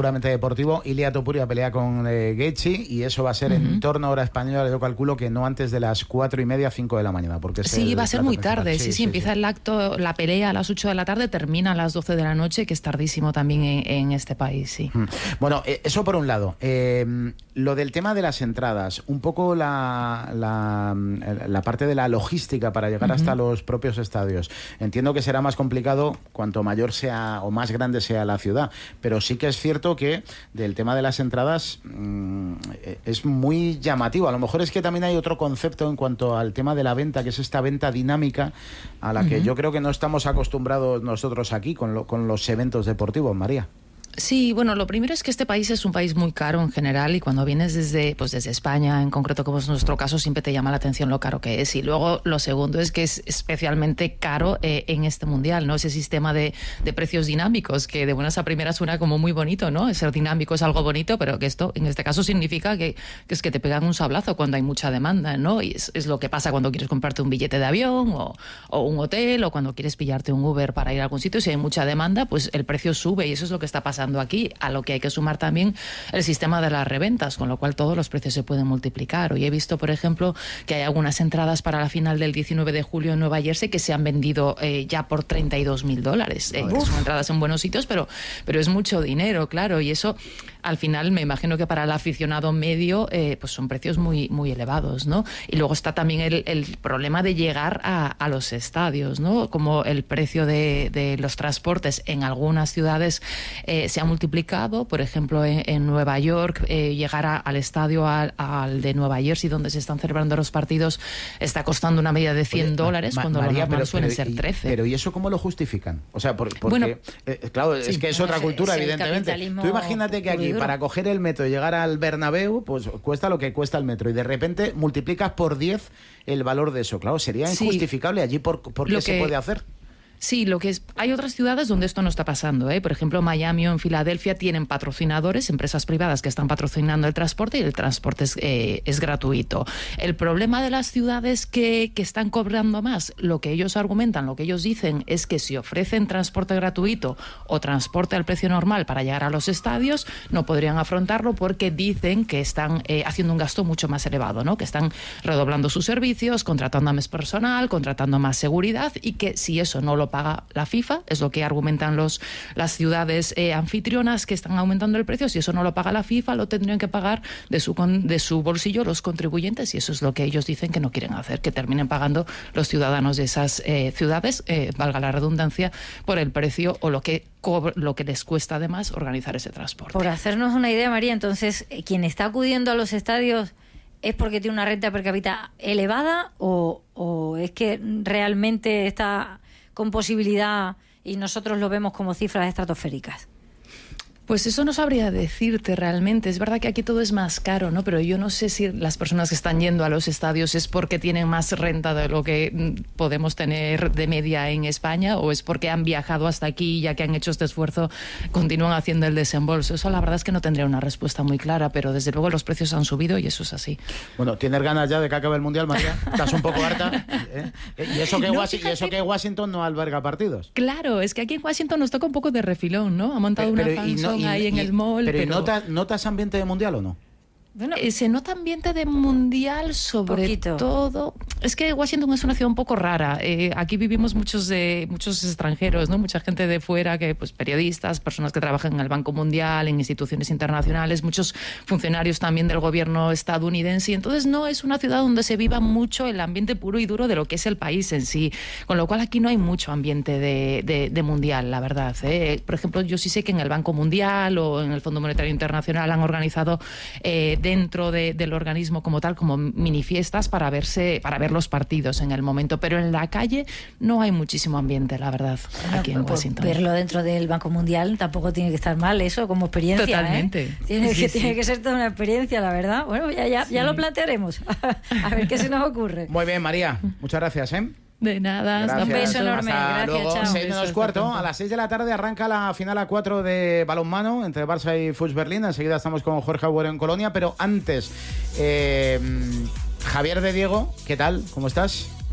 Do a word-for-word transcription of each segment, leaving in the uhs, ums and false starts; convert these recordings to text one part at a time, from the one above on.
puramente deportivo. Ilia Topuria pelea con eh, Gaethje y eso va a ser uh-huh. en torno a hora española, yo calculo que no antes de las cuatro y media, cinco de la mañana. Porque sí, va a ser muy tarde. Sí, sí, sí, empieza sí. el acto, la pelea a las ocho de la tarde, termina a las doce de la noche, que es tardísimo también en, en este país, sí. Bueno, eh, eso por un lado. Eh, lo del tema de las entradas, un poco la, la, la parte de la logística para llegar uh-huh. hasta los propios estadios. Entiendo que será más complicado cuanto mayor sea o más grande sea la ciudad, pero sí que es cierto que del tema de las entradas mmm, es muy llamativo. A lo mejor es que también hay otro concepto en cuanto al tema de la venta, que es esta venta dinámica a la uh-huh. que yo creo que no estamos acostumbrados nosotros aquí con, lo, con los eventos deportivos, María. Sí, bueno, lo primero es que este país es un país muy caro en general y cuando vienes desde, pues desde España, en concreto como es nuestro caso, siempre te llama la atención lo caro que es. Y luego lo segundo es que es especialmente caro eh, en este mundial, ¿no? Ese sistema de, de precios dinámicos que de buenas a primeras suena como muy bonito, ¿no? Ser dinámico es algo bonito, pero que esto en este caso significa que, que es que te pegan un sablazo cuando hay mucha demanda, ¿no? Y es, es lo que pasa cuando quieres comprarte un billete de avión o, o un hotel o cuando quieres pillarte un Uber para ir a algún sitio. Si hay mucha demanda, pues el precio sube y eso es lo que está pasando aquí, a lo que hay que sumar también el sistema de las reventas, con lo cual todos los precios se pueden multiplicar. Hoy he visto, por ejemplo, que hay algunas entradas para la final del diecinueve de julio en Nueva Jersey que se han vendido eh, ya por treinta y dos mil dólares. Eh, son entradas en buenos sitios, pero, pero es mucho dinero, claro, y eso al final me imagino que para el aficionado medio eh, pues son precios muy, muy elevados, ¿no? Y luego está también el, el problema de llegar a, a los estadios, ¿no? Como el precio de, de los transportes en algunas ciudades eh, se ha multiplicado, por ejemplo en, en Nueva York, eh, llegar a, al estadio al, al de Nueva Jersey donde se están celebrando los partidos está costando una media de cien dólares cuando María, lo normal pero, suelen pero, ser trece. Y, pero ¿y eso cómo lo justifican? O sea, por, porque, bueno, eh, claro, sí, es que es otra cultura, es evidentemente. Tú imagínate que aquí para coger el metro y llegar al Bernabéu, pues cuesta lo que cuesta el metro y de repente multiplicas por diez el valor de eso. Claro, sería injustificable. Sí. Allí por, ¿por qué se puede hacer? Sí, lo que es, hay otras ciudades donde esto no está pasando, ¿eh? Por ejemplo, Miami o en Filadelfia tienen patrocinadores, empresas privadas que están patrocinando el transporte y el transporte es, eh, es gratuito. El problema de las ciudades que, que están cobrando más, lo que ellos argumentan, lo que ellos dicen es que si ofrecen transporte gratuito o transporte al precio normal para llegar a los estadios, no podrían afrontarlo porque dicen que están eh, haciendo un gasto mucho más elevado, ¿no? Que están redoblando sus servicios, contratando más personal, contratando más seguridad y que si eso no lo paga la FIFA, es lo que argumentan los, las ciudades eh, anfitrionas que están aumentando el precio. Si eso no lo paga la FIFA, lo tendrían que pagar de su, con, de su bolsillo los contribuyentes y eso es lo que ellos dicen que no quieren hacer, que terminen pagando los ciudadanos de esas eh, ciudades, eh, valga la redundancia, por el precio o lo que lo que les cuesta además organizar ese transporte. Por hacernos una idea, María, entonces, ¿quien está acudiendo a los estadios es porque tiene una renta per cápita elevada o, o es que realmente está con posibilidad y nosotros lo vemos como cifras estratosféricas? Pues eso no sabría decirte realmente. Es verdad que aquí todo es más caro, ¿no? Pero yo no sé si las personas que están yendo a los estadios es porque tienen más renta de lo que podemos tener de media en España o es porque han viajado hasta aquí y ya que han hecho este esfuerzo continúan haciendo el desembolso. Eso la verdad es que no tendría una respuesta muy clara, pero desde luego los precios han subido y eso es así. Bueno, ¿tienes ganas ya de que acabe el Mundial, María? ¿Estás un poco harta? ¿Eh? ¿Y, eso que no, Washington, ¿Y eso que Washington no alberga partidos? Claro, es que aquí en Washington nos toca un poco de refilón, ¿no? Ha montado pero, una fanzone y, ahí y, en el mall. Pero, pero... ¿notas, ¿notas ambiente de mundial o no? Bueno, eh, se nota ambiente de mundial sobre poquito. todo. Es que Washington es una ciudad un poco rara. Eh, aquí vivimos muchos de muchos extranjeros, ¿no? Mucha gente de fuera, que pues periodistas, personas que trabajan en el Banco Mundial, en instituciones internacionales, muchos funcionarios también del gobierno estadounidense. Y entonces no es una ciudad donde se viva mucho el ambiente puro y duro de lo que es el país en sí. Con lo cual aquí no hay mucho ambiente de, de, de mundial, la verdad. ¿eh? Por ejemplo, yo sí sé que en el Banco Mundial o en el Fondo Monetario Internacional han organizado eh, dentro de, del organismo como tal, como mini fiestas para verse, para ver los partidos en el momento, pero en la calle no hay muchísimo ambiente, la verdad, bueno, aquí en Washington. Verlo dentro del Banco Mundial tampoco tiene que estar mal, eso como experiencia. Totalmente. ¿eh? Tiene, sí, que, sí. tiene que ser toda una experiencia, la verdad. Bueno, ya, ya, sí. ya lo plantearemos. A ver qué se nos ocurre. Muy bien, María. Muchas gracias, ¿eh? De nada, gracias. Un beso enorme, hasta gracias, luego. chao. seis menos cuarto, a las seis de la tarde arranca la final a cuatro de balonmano entre Barça y Futs Berlín. Enseguida estamos con Jorge Agüero en Colonia, pero antes, eh, Javier de Diego, ¿qué tal? ¿Cómo estás?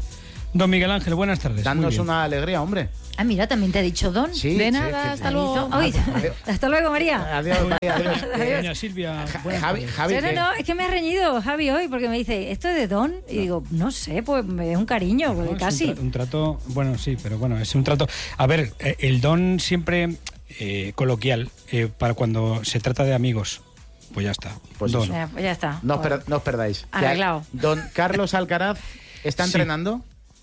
Don Miguel Ángel, buenas tardes. Danos una alegría, hombre. Ah, mira, también te ha dicho Don. Sí, de sí, nada, sí, hasta sí. luego. Ay, hasta luego, María. Adiós, María, adiós. Eh, Doña Silvia, buenas Javi, tardes. Javi, No, no, que- no, es que me ha reñido Javi hoy porque me dice, ¿esto es de Don? Y digo, no sé, pues es un cariño, porque No, es casi. Un, tra- un trato, bueno, sí, pero bueno, es un trato. A ver, eh, el don siempre eh, coloquial eh, para cuando se trata de amigos. Pues ya está. Pues don. eso. Ya, pues ya está. No os, Bueno. per- no os perdáis. Arreglado. Que Don Carlos Alcaraz está Sí. entrenando.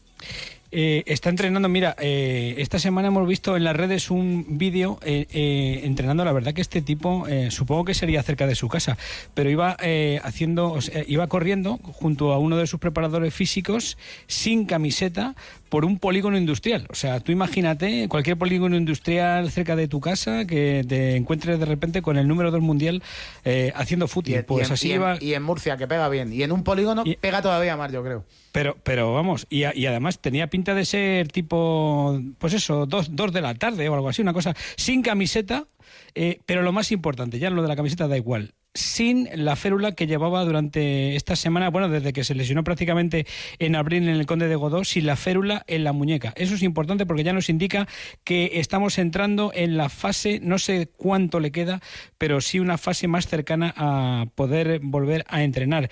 Eh, está entrenando, mira, eh, esta semana hemos visto en las redes un vídeo eh, eh, entrenando. La verdad que este tipo, eh, supongo que sería cerca de su casa, pero iba eh, haciendo, o sea, iba corriendo junto a uno de sus preparadores físicos sin camiseta por un polígono industrial. O sea, tú imagínate cualquier polígono industrial cerca de tu casa que te encuentres de repente con el número dos mundial eh, haciendo fútbol. Y, en- Pues y en, así y en- iba. y en Murcia, que pega bien. Y en un polígono Y- pega todavía más, yo creo. Pero, pero vamos, y, a- y además tenía pinta de ser tipo, pues eso, dos, dos de la tarde o algo así, una cosa sin camiseta, eh, pero lo más importante, ya lo de la camiseta da igual, sin la férula que llevaba durante esta semana, bueno, desde que se lesionó prácticamente en abril en el Conde de Godó, sin la férula en la muñeca. Eso es importante porque ya nos indica que estamos entrando en la fase, no sé cuánto le queda, pero sí una fase más cercana a poder volver a entrenar.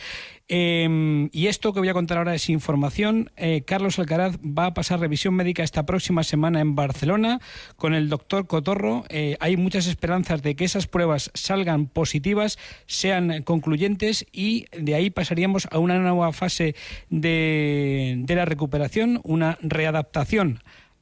Eh, y esto que voy a contar ahora es información. Eh, Carlos Alcaraz va a pasar revisión médica esta próxima semana en Barcelona con el doctor Cotorro. Eh, hay muchas esperanzas de que esas pruebas salgan positivas, sean concluyentes, y de ahí pasaríamos a una nueva fase de, de la recuperación, una readaptación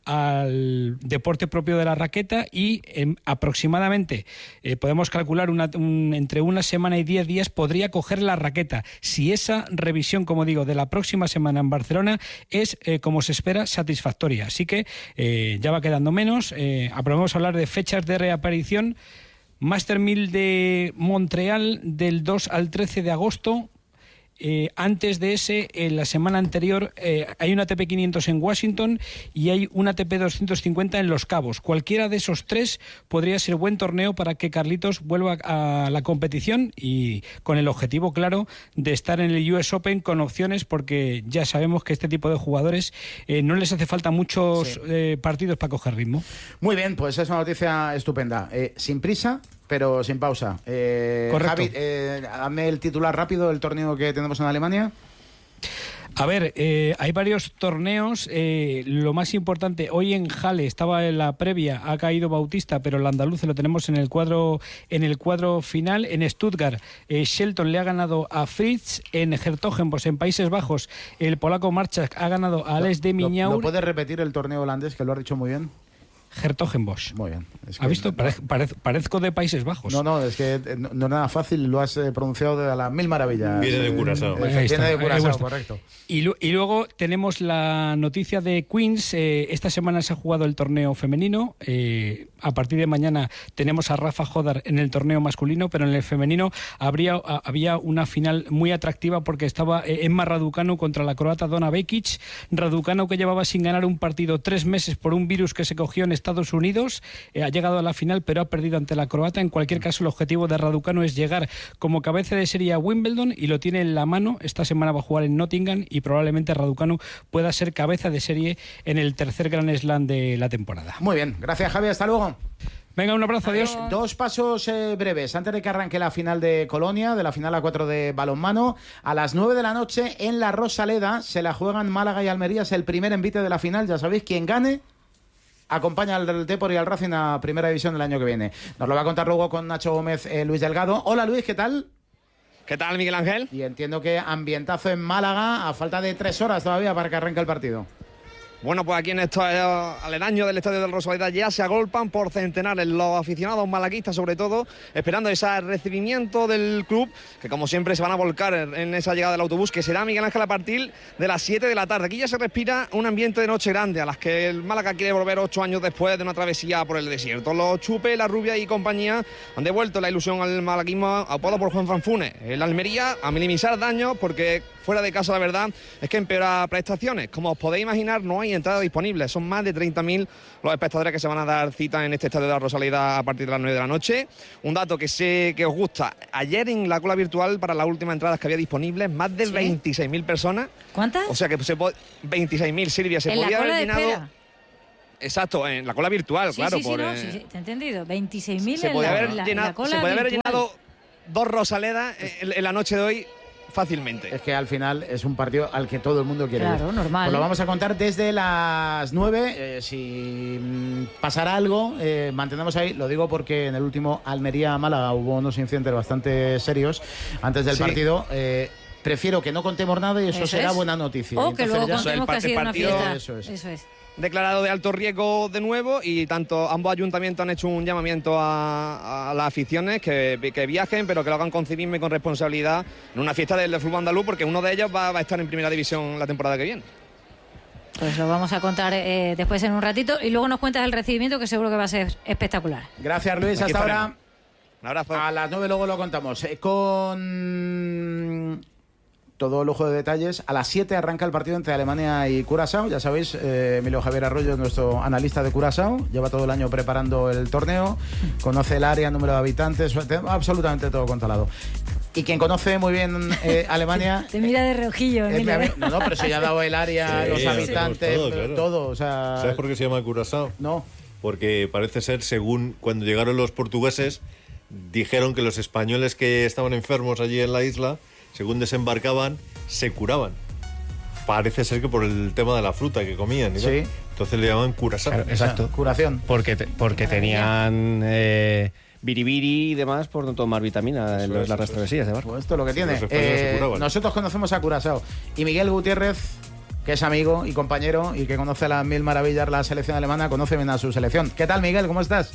al deporte propio de la raqueta, y eh, aproximadamente eh, podemos calcular una, un, entre una semana y diez días podría coger la raqueta, si esa revisión, como digo, de la próxima semana en Barcelona es eh, como se espera, satisfactoria. Así que eh, ya va quedando menos. Eh, aprobamos a hablar de fechas de reaparición. Master mil de Montreal del dos al trece de agosto. Eh, antes de ese, en la semana anterior, eh, hay una A T P quinientos en Washington y hay una A T P doscientos cincuenta en Los Cabos. Cualquiera de esos tres podría ser buen torneo para que Carlitos vuelva a la competición, y con el objetivo claro de estar en el U S Open con opciones, porque ya sabemos que este tipo de jugadores eh, no les hace falta muchos Sí. eh, partidos para coger ritmo. Muy bien, pues es una noticia estupenda. Eh, sin prisa, pero sin pausa. Eh, Correcto. Javi, eh, hazme el titular rápido del torneo que tenemos en Alemania. A ver, eh, hay varios torneos. Eh, lo más importante, hoy en Halle estaba en la previa, ha caído Bautista, pero el andaluz lo tenemos en el cuadro en el cuadro final. En Stuttgart, eh, Shelton le ha ganado a Fritz. En Hertogenbosch, en Países Bajos, el polaco Marchak ha ganado a Alex de ¿Lo, Miñaur. ¿Lo puedes repetir el torneo holandés, que lo has dicho muy bien? Hertogenbosch. Muy bien. Es que ¿Ha visto? no- Parez- parez- parezco de Países Bajos. No, no, es que eh, no, no es nada fácil, lo has eh, pronunciado de a las mil maravillas. Viene de Eh, Curazao. eh, Ahí está, Viene de ahí Curazao, está. correcto. Y, lu- y luego tenemos la noticia de Queens. Eh, esta semana se ha jugado el torneo femenino. Eh, a partir de mañana tenemos a Rafa Jodar en el torneo masculino, pero en el femenino habría, a- había una final muy atractiva porque estaba eh, Emma Raducanu contra la croata Donna Vekic. Raducanu, que llevaba sin ganar un partido tres meses por un virus que se cogió en Estados Unidos, eh, ha llegado a la final, pero ha perdido ante la croata. En cualquier caso, el objetivo de Raducanu es llegar como cabeza de serie a Wimbledon, y lo tiene en la mano. Esta semana va a jugar en Nottingham, y probablemente Raducanu pueda ser cabeza de serie en el tercer Grand Slam de la temporada. Muy bien, gracias Javi, hasta luego. Venga, un abrazo, adiós. Dos pasos eh, breves antes de que arranque la final de Colonia, de la final A cuatro de balonmano. A las nueve de la noche en la Rosaleda se la juegan Málaga y Almería, es el primer envite de la final. Ya sabéis, quien gane acompaña al Depor y al Racing a Primera División el año que viene. Nos lo va a contar luego con Nacho Gómez eh, Luis Delgado. Hola Luis, ¿qué tal? ¿Qué tal, Miguel Ángel? Y entiendo que ambientazo en Málaga a falta de tres horas todavía para que arranque el partido. Bueno, pues aquí en estos aledaños del Estadio del Rosaleda ya se agolpan por centenares los aficionados malaguistas, sobre todo, esperando ese recibimiento del club, que como siempre se van a volcar en esa llegada del autobús, que será, Miguel Ángel, a partir de las siete de la tarde. Aquí ya se respira un ambiente de noche grande, a las que el Málaga quiere volver ocho años después de una travesía por el desierto. Los Chupe, la Rubia y compañía han devuelto la ilusión al malaguismo, apodado por Juan Fanfune. El Almería a minimizar daños, porque fuera de casa la verdad es que empeora prestaciones. Como os podéis imaginar, no hay hay entradas disponibles. Son más de treinta mil los espectadores que se van a dar cita en este estadio de la Rosaleda a partir de las nueve de la noche. Un dato que sé que os gusta. Ayer en la cola virtual, para las últimas entradas que había disponibles, más de ¿sí? veintiséis mil personas. ¿Cuántas? O sea que se puede, veintiséis mil, Silvia, se podía haber llenado. Espera. Exacto, en la cola virtual, sí, claro. Sí, sí, por, no, eh, sí, sí, te he entendido. veintiséis mil se en, puede la, haber en, la, llenado, en la cola Se puede haber virtual. llenado dos Rosaledas en, en la noche de hoy fácilmente. Es que al final es un partido al que todo el mundo quiere claro, ir. normal. Pues lo vamos a contar desde las nueve. Eh, si pasará algo, eh, mantenemos ahí. Lo digo porque en el último Almería-Málaga hubo unos incidentes bastante serios antes del sí. partido. Eh, prefiero que no contemos nada y eso, eso será es. buena noticia. O que luego contemos que ha sido una fiesta. Eso es. Eso es. Declarado de alto riesgo de nuevo, y tanto ambos ayuntamientos han hecho un llamamiento a, a las aficiones que, que viajen, pero que lo hagan con civismo y con responsabilidad en una fiesta del fútbol andaluz, porque uno de ellos va, va a estar en primera división la temporada que viene. Pues lo vamos a contar eh, después en un ratito, y luego nos cuentas el recibimiento, que seguro que va a ser espectacular. Gracias, Luis. Aquí hasta estaremos. Ahora. Un abrazo. A las nueve luego lo contamos. Eh, con todo lujo de detalles. A las siete arranca el partido entre Alemania y Curazao. Ya sabéis, eh, Emilio Javier Arroyo, nuestro analista de Curazao, lleva todo el año preparando el torneo, conoce el área, número de habitantes, absolutamente todo controlado. Y quien conoce muy bien eh, Alemania... Te mira de reojillo, Emilio. Eh, no, no, pero se ya ha dado el área, sí, los habitantes, todo, claro. todo. O sea, ¿sabes por qué se llama Curazao? No. Porque parece ser, según cuando llegaron los portugueses, dijeron que los españoles que estaban enfermos allí en la isla, según desembarcaban, se curaban. Parece ser que por el tema de la fruta que comían. ¿no? Sí. Entonces le llaman Curazao. Claro, exacto. Curación. Porque, te, porque tenían eh, biribiri y demás por no tomar vitamina en los, las travesías de barco. Pues esto es lo que tiene. Sí, eh, nosotros conocemos a Curazao. Y Miguel Gutiérrez, que es amigo y compañero y que conoce las mil maravillas la selección alemana, conoce bien a su selección. ¿Qué tal, Miguel? ¿Cómo estás?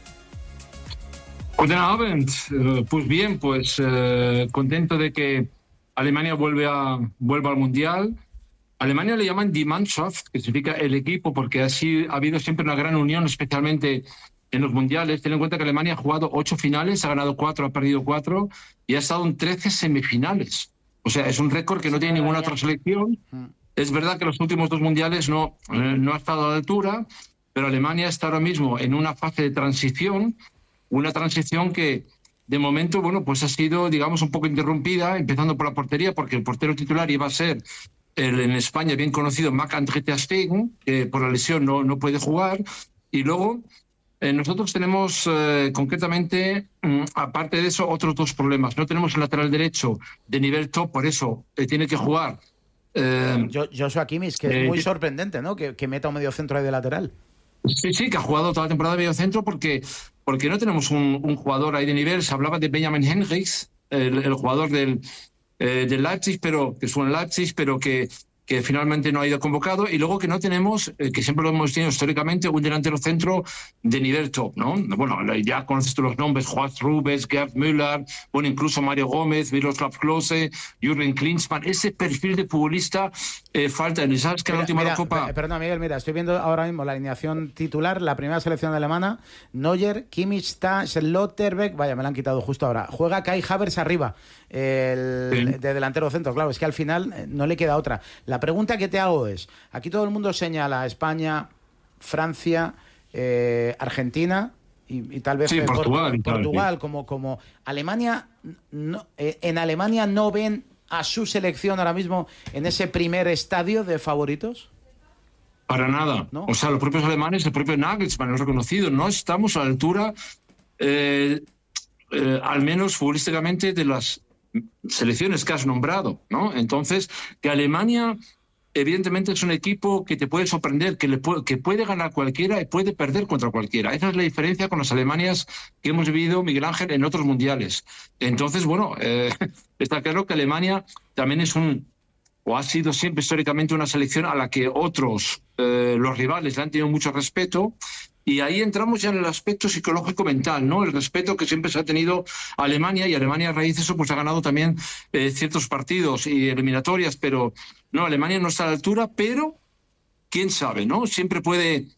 Guten Abend. Uh, pues bien, pues uh, contento de que Alemania vuelve, a, vuelve al Mundial. Alemania le llaman Die Mannschaft, que significa el equipo, porque así ha habido siempre una gran unión, especialmente en los Mundiales. Ten en cuenta que Alemania ha jugado ocho finales, ha ganado cuatro, ha perdido cuatro y ha estado en trece semifinales. O sea, es un récord que no tiene ninguna otra selección. Es verdad que los últimos dos Mundiales no, eh, no ha estado a la altura, pero Alemania está ahora mismo en una fase de transición, una transición que de momento, bueno, pues ha sido, digamos, un poco interrumpida, empezando por la portería, porque el portero titular iba a ser el en España bien conocido Marc-André ter Stegen, que por la lesión no, no puede jugar. Y luego eh, nosotros tenemos eh, concretamente, mm, aparte de eso, otros dos problemas. No tenemos el lateral derecho de nivel top, por eso eh, tiene que jugar. Eh, Joshua Kimmich, que eh, es muy sorprendente, ¿no? Que, que meta un medio centro ahí de lateral. Sí, sí, que ha jugado toda la temporada de medio centro porque, porque no tenemos un, un jugador ahí de nivel. Se hablaba de Benjamin Henrichs, el, el jugador del, eh, del Leipzig, pero que suena Leipzig, pero que, que finalmente no ha ido convocado. Y luego que no tenemos, eh, que siempre lo hemos tenido históricamente, un delantero centro de nivel top, ¿no? Bueno, ya conoces tú los nombres, Juan Rubens, Gerd Müller, bueno, incluso Mario Gómez, Miroslav Klose, Jürgen Klinsmann. Ese perfil de futbolista eh, falta. ¿Y sabes que en la última mira, Copa? Perdona, Miguel, mira, estoy viendo ahora mismo la alineación titular, la primera selección alemana: Neuer, Kimmich, Tah, Schlotterbeck. Vaya, me la han quitado justo ahora. Juega Kai Havertz arriba, el sí. de delantero centro. Claro, es que al final no le queda otra. La pregunta que te hago es, aquí todo el mundo señala a España, Francia, eh, Argentina y, y tal vez sí, eh, Portugal, Portugal, Portugal como, como Alemania. No, eh, en Alemania no ven a su selección ahora mismo en ese primer estadio de favoritos. Para nada. ¿No? O sea, los propios alemanes, el propio Nagelsmann, los reconocidos, no estamos a la altura, eh, eh, al menos futbolísticamente, de las selecciones que has nombrado, ¿no? Entonces, que Alemania evidentemente es un equipo que te puede sorprender, que, le puede, que puede ganar cualquiera y puede perder contra cualquiera. Esa es la diferencia con las Alemanias que hemos vivido, Miguel Ángel, en otros mundiales. Entonces, bueno, eh, está claro que Alemania también es un, o ha sido siempre históricamente una selección a la que otros, eh, los rivales, le han tenido mucho respeto. Y ahí entramos ya en el aspecto psicológico mental, ¿no? El respeto que siempre se ha tenido a Alemania, y Alemania a raíz de eso pues ha ganado también eh, ciertos partidos y eliminatorias, pero no, Alemania no está a la altura, pero quién sabe, ¿no? Siempre puede,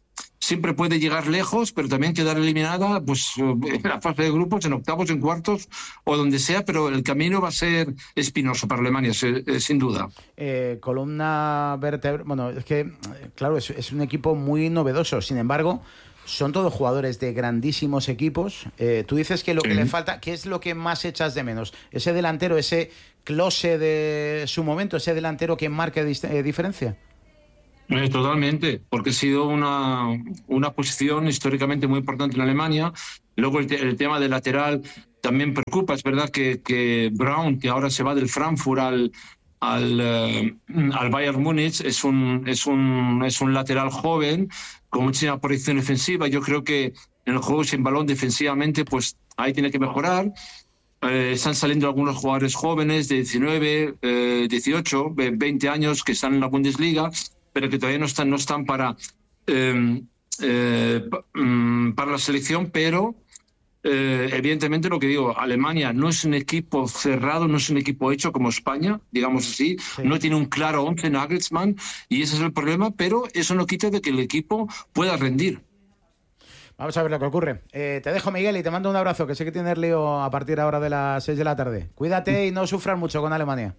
siempre puede llegar lejos, pero también quedar eliminada pues en la fase de grupos, en octavos, en cuartos o donde sea, pero el camino va a ser espinoso para Alemania, sin duda. Eh, columna vertebral, bueno, es que, claro, es, es un equipo muy novedoso, sin embargo, son todos jugadores de grandísimos equipos. Eh, tú dices que lo sí. que le falta, ¿qué es lo que más echas de menos? Ese delantero, ese Klose de su momento, ese delantero que marque dis- eh, diferencia. Eh, totalmente, porque ha sido una, una posición históricamente muy importante en Alemania. Luego el, te- el tema del lateral también preocupa. Es verdad que, que Braun, que ahora se va del Frankfurt al al, uh, al Bayern Múnich, es un, es, un, es un lateral joven con muchísima proyección defensiva. Yo creo que en el juego sin balón defensivamente pues ahí tiene que mejorar. Eh, están saliendo algunos jugadores jóvenes de diecinueve, eh, dieciocho, veinte años que están en la Bundesliga, pero que todavía no están, no están para, eh, eh, para la selección, pero Eh, evidentemente lo que digo, Alemania no es un equipo cerrado, no es un equipo hecho como España, digamos así, sí. no tiene un claro once Nagelsmann y ese es el problema, pero eso no quita de que el equipo pueda rendir. Vamos a ver lo que ocurre. Eh, te dejo, Miguel, y te mando un abrazo, que sé que tienes lío a partir ahora de las seis de la tarde. Cuídate y no sufras mucho con Alemania.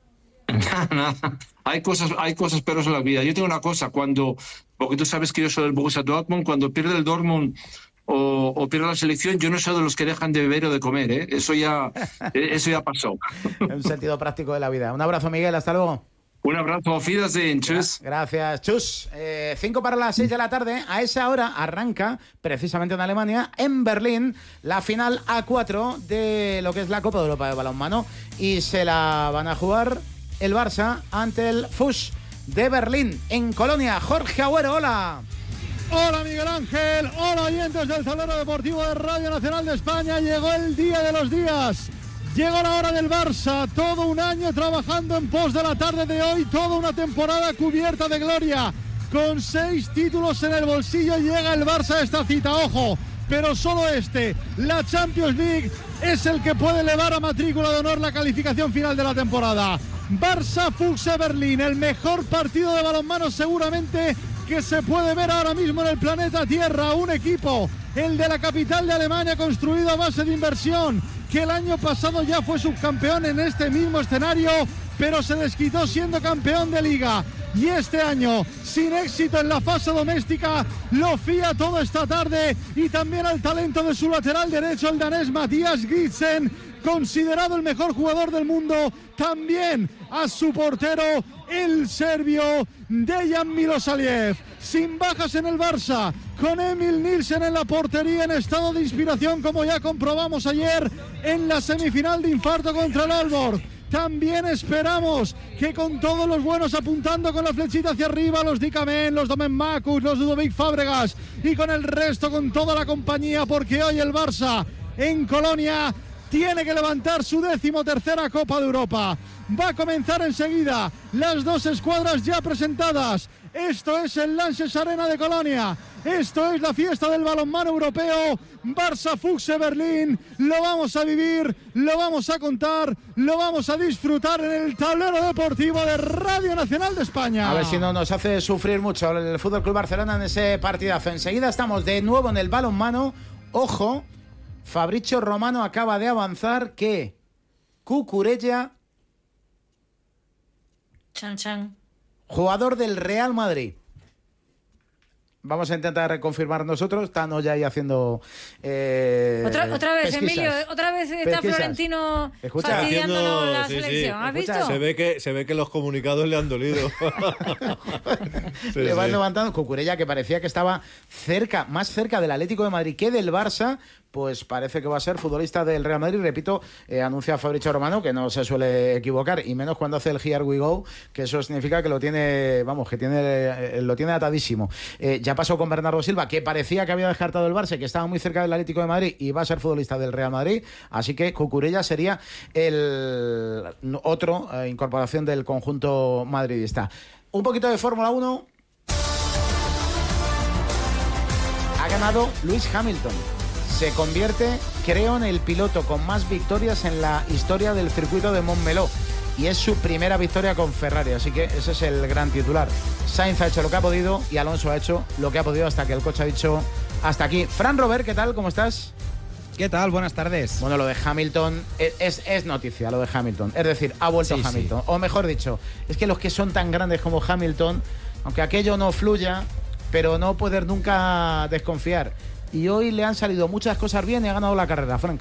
Nada, hay cosas, hay cosas peores en la vida. Yo tengo una cosa, cuando, porque tú sabes que yo soy del Borussia Dortmund, cuando pierde el Dortmund O, o pierde la selección, yo no soy de los que dejan de beber o de comer, ¿eh? Eso ya, eso ya pasó. Un sentido práctico de la vida. Un abrazo, Miguel, hasta luego. Un abrazo, auf Wiedersehen, tschüss. Gracias, chus. Eh, cinco para las seis de la tarde. A esa hora arranca, precisamente en Alemania, en Berlín, la final A cuatro de lo que es la Copa de Europa de balonmano. Y se la van a jugar el Barça ante el F U S de Berlín, en Colonia. Jorge Agüero, hola. Hola Miguel Ángel, hola oyentes del Tablero Deportivo de Radio Nacional de España. Llegó el día de los días, llegó la hora del Barça. Todo un año trabajando en pos de la tarde de hoy, toda una temporada cubierta de gloria. Con seis títulos en el bolsillo llega el Barça a esta cita, ojo, pero solo este, la Champions League, es el que puede elevar a matrícula de honor la calificación final de la temporada. Barça F U S Berlín, el mejor partido de balonmano seguramente que se puede ver ahora mismo en el planeta Tierra. Un equipo, el de la capital de Alemania, construido a base de inversión, que el año pasado ya fue subcampeón en este mismo escenario, pero se desquitó siendo campeón de liga. Y este año, sin éxito en la fase doméstica, lo fía todo esta tarde, y también al talento de su lateral derecho, el danés Matías Gridsen, considerado el mejor jugador del mundo, también a su portero, el serbio Dejan Milosavljević. Sin bajas en el Barça, con Emil Nielsen en la portería en estado de inspiración, como ya comprobamos ayer en la semifinal de infarto contra el Aalborg. También esperamos que con todos los buenos apuntando con la flechita hacia arriba, los Dikamen, los Domen Makus, los Ludovic Fábregas, y con el resto, con toda la compañía, porque hoy el Barça en Colonia tiene que levantar su decimotercera Copa de Europa. Va a comenzar enseguida, las dos escuadras ya presentadas. Esto es el Lanxess Arena de Colonia. Esto es la fiesta del balonmano europeo. Barça F U S Berlín. Lo vamos a vivir, lo vamos a contar, lo vamos a disfrutar en el Tablero Deportivo de Radio Nacional de España. A ver si no nos hace sufrir mucho el F C Barcelona en ese partidazo. Enseguida estamos de nuevo en el balonmano. Ojo, Fabrizio Romano acaba de avanzar que Cucurella, Chan Chan, jugador del Real Madrid. Vamos a intentar confirmar nosotros. Están ya ahí haciendo eh, otra, otra vez, pesquisas. Emilio, otra vez está pesquisas. Florentino Escucha, fastidiándonos haciendo, la sí, selección. sí. ¿Has Escucha, visto? Se ve que, se ve que los comunicados le han dolido. sí, Le van sí. levantando. Cucurella, que parecía que estaba cerca, más cerca del Atlético de Madrid que del Barça, pues parece que va a ser futbolista del Real Madrid. Repito, eh, anuncia Fabrizio Romano, que no se suele equivocar, y menos cuando hace el Here We Go, que eso significa que lo tiene, vamos, que tiene eh, lo tiene atadísimo. Eh, ya pasó con Bernardo Silva, que parecía que había descartado el Barça, que estaba muy cerca del Atlético de Madrid y va a ser futbolista del Real Madrid. Así que Cucurella sería el otro eh, incorporación del conjunto madridista. Un poquito de Fórmula uno. Ha ganado Lewis Hamilton. Se convierte, creo, en el piloto con más victorias en la historia del circuito de Montmeló. y es su primera victoria con Ferrari, así que ese es el gran titular. Sainz ha hecho lo que ha podido y Alonso ha hecho lo que ha podido hasta que el coche ha dicho hasta aquí. Fran Robert, ¿qué tal? ¿Cómo estás? ¿Qué tal? Buenas tardes. Bueno, lo de Hamilton es, es, es noticia, lo de Hamilton. Es decir, ha vuelto sí, Hamilton. Sí. O mejor dicho, es que los que son tan grandes como Hamilton, aunque aquello no fluya, pero no poder nunca desconfiar. Y hoy le han salido muchas cosas bien y ha ganado la carrera, Frank.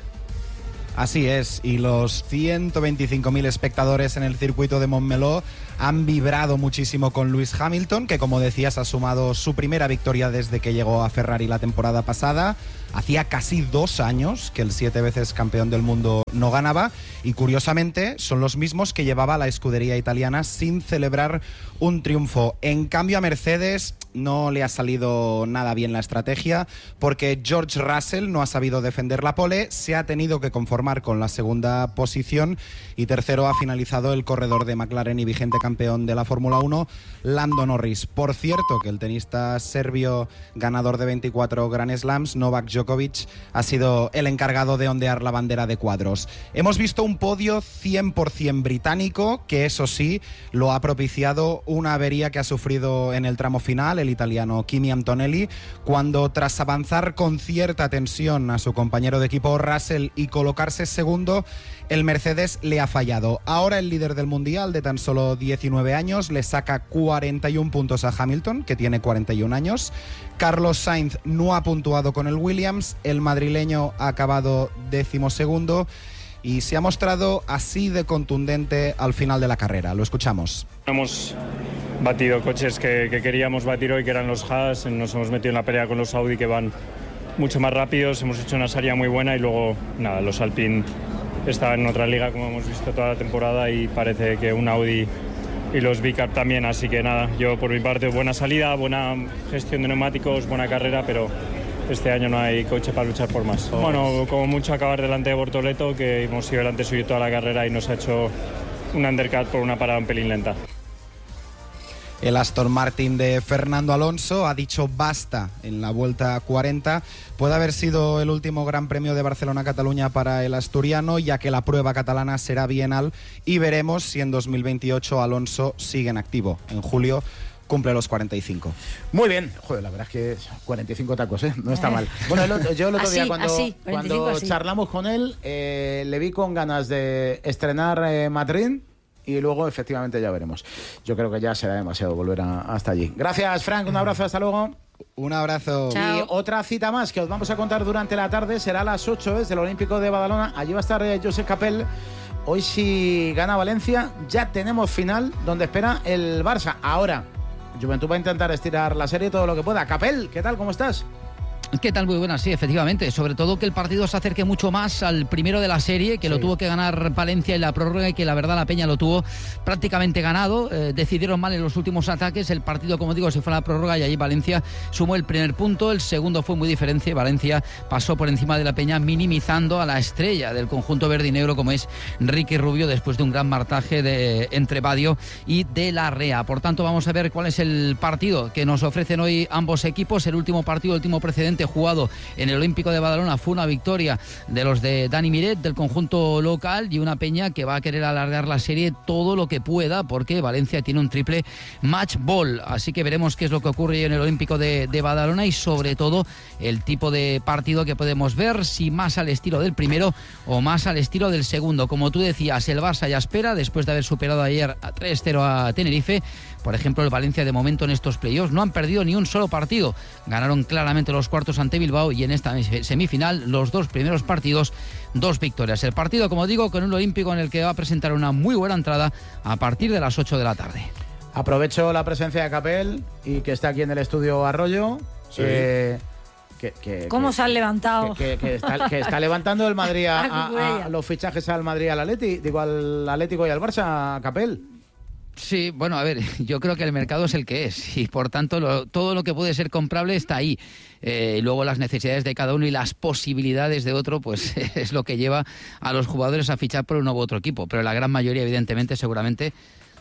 Así es, y los ciento veinticinco mil espectadores en el circuito de Montmeló han vibrado muchísimo con Lewis Hamilton, que como decías ha sumado su primera victoria desde que llegó a Ferrari la temporada pasada. Hacía casi dos años que el siete veces campeón del mundo no ganaba y curiosamente son los mismos que llevaba la escudería italiana sin celebrar un triunfo. En cambio a Mercedes no le ha salido nada bien la estrategia porque George Russell no ha sabido defender la pole, se ha tenido que conformar con la segunda posición y tercero ha finalizado el corredor de McLaren y vigente campeón de la Fórmula uno, Lando Norris. Por cierto, que el tenista serbio ganador de veinticuatro Grand Slams, Novak Djokovic, ha sido el encargado de ondear la bandera de cuadros. Hemos visto un podio cien por ciento británico, que eso sí, lo ha propiciado una avería que ha sufrido en el tramo final el italiano Kimi Antonelli, cuando tras avanzar con cierta tensión a su compañero de equipo Russell y colocarse segundo, el Mercedes le ha fallado. Ahora el líder del Mundial, de tan solo diecinueve años, le saca cuarenta y un puntos a Hamilton, que tiene cuarenta y un años. Carlos Sainz no ha puntuado con el Williams, el madrileño ha acabado decimosegundo y se ha mostrado así de contundente al final de la carrera. Lo escuchamos. Hemos batido coches que, que queríamos batir hoy, que eran los Haas, nos hemos metido en la pelea con los Audi, que van mucho más rápidos, hemos hecho una salida muy buena y luego, nada, los Alpine estaban en otra liga, como hemos visto toda la temporada, y parece que un Audi y los V-Carb también, así que nada, yo por mi parte buena salida, buena gestión de neumáticos, buena carrera, pero este año no hay coche para luchar por más. Oh. Bueno, como mucho acabar delante de Bortoleto, que hemos ido delante suyo toda la carrera y nos ha hecho un undercut por una parada un pelín lenta. El Aston Martin de Fernando Alonso ha dicho basta en la vuelta cuarenta. Puede haber sido el último Gran Premio de Barcelona-Cataluña para el asturiano, ya que la prueba catalana será bienal y veremos si en dos mil veintiocho Alonso sigue en activo. En julio cumple los cuarenta y cinco. Muy bien. Joder, la verdad es que cuarenta y cinco tacos, ¿eh? No está mal. Bueno, el, yo el otro así, día cuando, así, cuando así. charlamos con él, eh, le vi con ganas de estrenar eh, Madrid. Y luego, efectivamente, ya veremos. Yo creo que ya será demasiado volver a, hasta allí. Gracias, Frank. Un abrazo. Hasta luego. Un abrazo. Chao. Y otra cita más que os vamos a contar durante la tarde será a las ocho, es del Olímpico de Badalona. Allí va a estar eh, Josep Capel. Hoy, si gana Valencia, ya tenemos final donde espera el Barça. Ahora, Juventud va a intentar estirar la serie todo lo que pueda. Capel, ¿qué tal? ¿Cómo estás? ¿Qué tal? Muy buenas, sí, efectivamente. Sobre todo que el partido se acerque mucho más al primero de la serie, que sí. Lo tuvo que ganar Valencia en la prórroga y que la verdad la Peña lo tuvo prácticamente ganado. Eh, decidieron mal en los últimos ataques. El partido, como digo, se fue a la prórroga y allí Valencia sumó el primer punto. El segundo fue muy diferente. Valencia pasó por encima de la Peña, minimizando a la estrella del conjunto verde y negro, como es Ricky Rubio, después de un gran martaje de, entre Badio y de la Rea. Por tanto, vamos a ver cuál es el partido que nos ofrecen hoy ambos equipos. El último partido, el último precedente jugado en el Olímpico de Badalona fue una victoria de los de Dani Miret, del conjunto local, y una Peña que va a querer alargar la serie todo lo que pueda, porque Valencia tiene un triple match ball, así que veremos qué es lo que ocurre en el Olímpico de, de Badalona y sobre todo el tipo de partido que podemos ver, si más al estilo del primero o más al estilo del segundo. Como tú decías, el Barça ya espera, después de haber superado ayer a tres cero a Tenerife. Por ejemplo, el Valencia de momento en estos playoffs no han perdido ni un solo partido. Ganaron claramente los cuartos ante Bilbao y en esta semifinal los dos primeros partidos, dos victorias. El partido, como digo, con un Olímpico en el que va a presentar una muy buena entrada a partir de las ocho de la tarde. Aprovecho la presencia de Capel y que está aquí en el estudio Arroyo. Sí. Eh, que, que, ¿Cómo que, se han levantado? Que, que, que, está, que está levantando el Madrid a, a, a los fichajes al Madrid y al Atleti, digo al Atlético y al Barça, Capel. Sí, bueno, a ver, yo creo que el mercado es el que es y por tanto lo, todo lo que puede ser comprable está ahí. Eh, luego las necesidades de cada uno y las posibilidades de otro, pues es lo que lleva a los jugadores a fichar por un nuevo otro equipo. Pero la gran mayoría, evidentemente, seguramente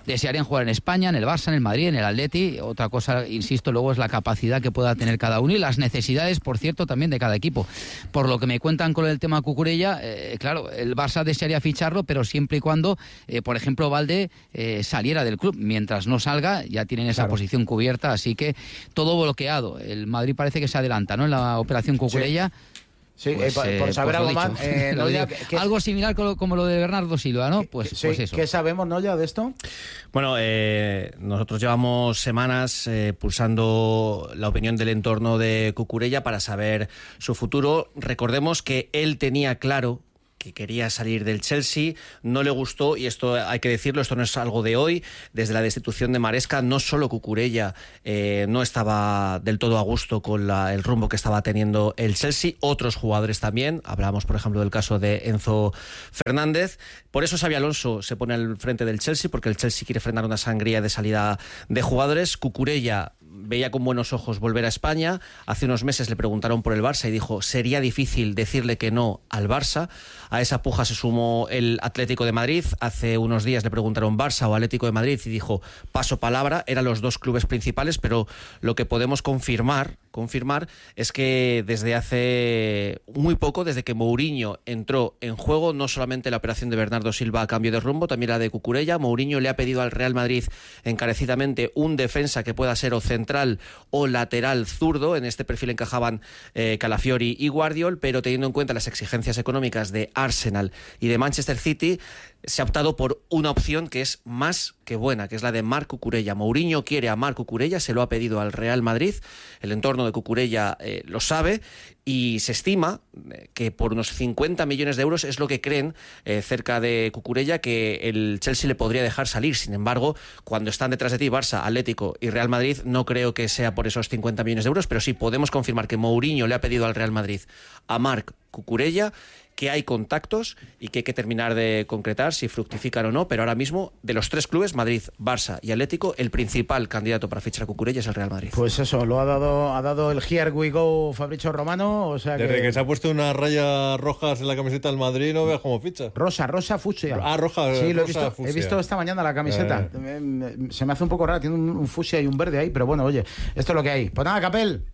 desearían jugar en España, en el Barça, en el Madrid, en el Atleti. Otra cosa, insisto, luego es la capacidad que pueda tener cada uno y las necesidades, por cierto, también de cada equipo. Por lo que me cuentan con el tema Cucurella, eh, claro, el Barça desearía ficharlo, pero siempre y cuando, eh, por ejemplo, Valde eh, saliera del club. Mientras no salga, ya tienen esa claro. posición cubierta, así que todo bloqueado. El Madrid parece que se adelanta, ¿no?, en la operación Cucurella. Sí. Sí, pues, eh, por, por saber pues algo más. Eh, Noya, que, que, algo similar como, como lo de Bernardo Silva, ¿no? Pues, sí, pues eso. ¿Qué sabemos, Noya, de esto? Bueno, eh, nosotros llevamos semanas eh, pulsando la opinión del entorno de Cucurella para saber su futuro. Recordemos que él tenía claro que quería salir del Chelsea, no le gustó, y esto hay que decirlo, esto no es algo de hoy. Desde la destitución de Maresca, no solo Cucurella eh, no estaba del todo a gusto con la, el rumbo que estaba teniendo el Chelsea, otros jugadores también. Hablábamos, por ejemplo, del caso de Enzo Fernández. Por eso Xabi Alonso se pone al frente del Chelsea, porque el Chelsea quiere frenar una sangría de salida de jugadores. Cucurella veía con buenos ojos volver a España. Hace unos meses le preguntaron por el Barça y dijo sería difícil decirle que no al Barça. A esa puja se sumó el Atlético de Madrid. Hace unos días le preguntaron Barça o Atlético de Madrid y dijo paso palabra. Eran los dos clubes principales, pero lo que podemos confirmar, confirmar es que desde hace muy poco, desde que Mourinho entró en juego, no solamente la operación de Bernardo Silva a cambio de rumbo, también la de Cucurella. Mourinho le ha pedido al Real Madrid encarecidamente un defensa que pueda ser o central o lateral zurdo. En este perfil encajaban eh, Calafiori y Guardiol, pero teniendo en cuenta las exigencias económicas de Arsenal y de Manchester City, se ha optado por una opción que es más que buena, que es la de Marc Cucurella. Mourinho quiere a Marc Cucurella, se lo ha pedido al Real Madrid, el entorno de Cucurella eh, lo sabe, y se estima que por unos cincuenta millones de euros es lo que creen eh, cerca de Cucurella que el Chelsea le podría dejar salir. Sin embargo, cuando están detrás de ti Barça, Atlético y Real Madrid, no creo que sea por esos cincuenta millones de euros, pero sí podemos confirmar que Mourinho le ha pedido al Real Madrid a Marc Cucurella, que hay contactos y que hay que terminar de concretar si fructifican o no, pero ahora mismo de los tres clubes, Madrid, Barça y Atlético, el principal candidato para fichar a Cucurella es el Real Madrid. Pues eso, lo ha dado ha dado el Here We Go Fabrizio Romano, o sea que... Desde que se ha puesto unas rayas rojas en la camiseta del Madrid, no veas cómo ficha. Rosa, rosa, fucsia. Ah, roja, sí, lo he rosa, visto, fucsia. He visto esta mañana la camiseta. Eh. Se me hace un poco raro, tiene un, un fucsia y un verde ahí, pero bueno, oye, esto es lo que hay. Pues nada, Capel.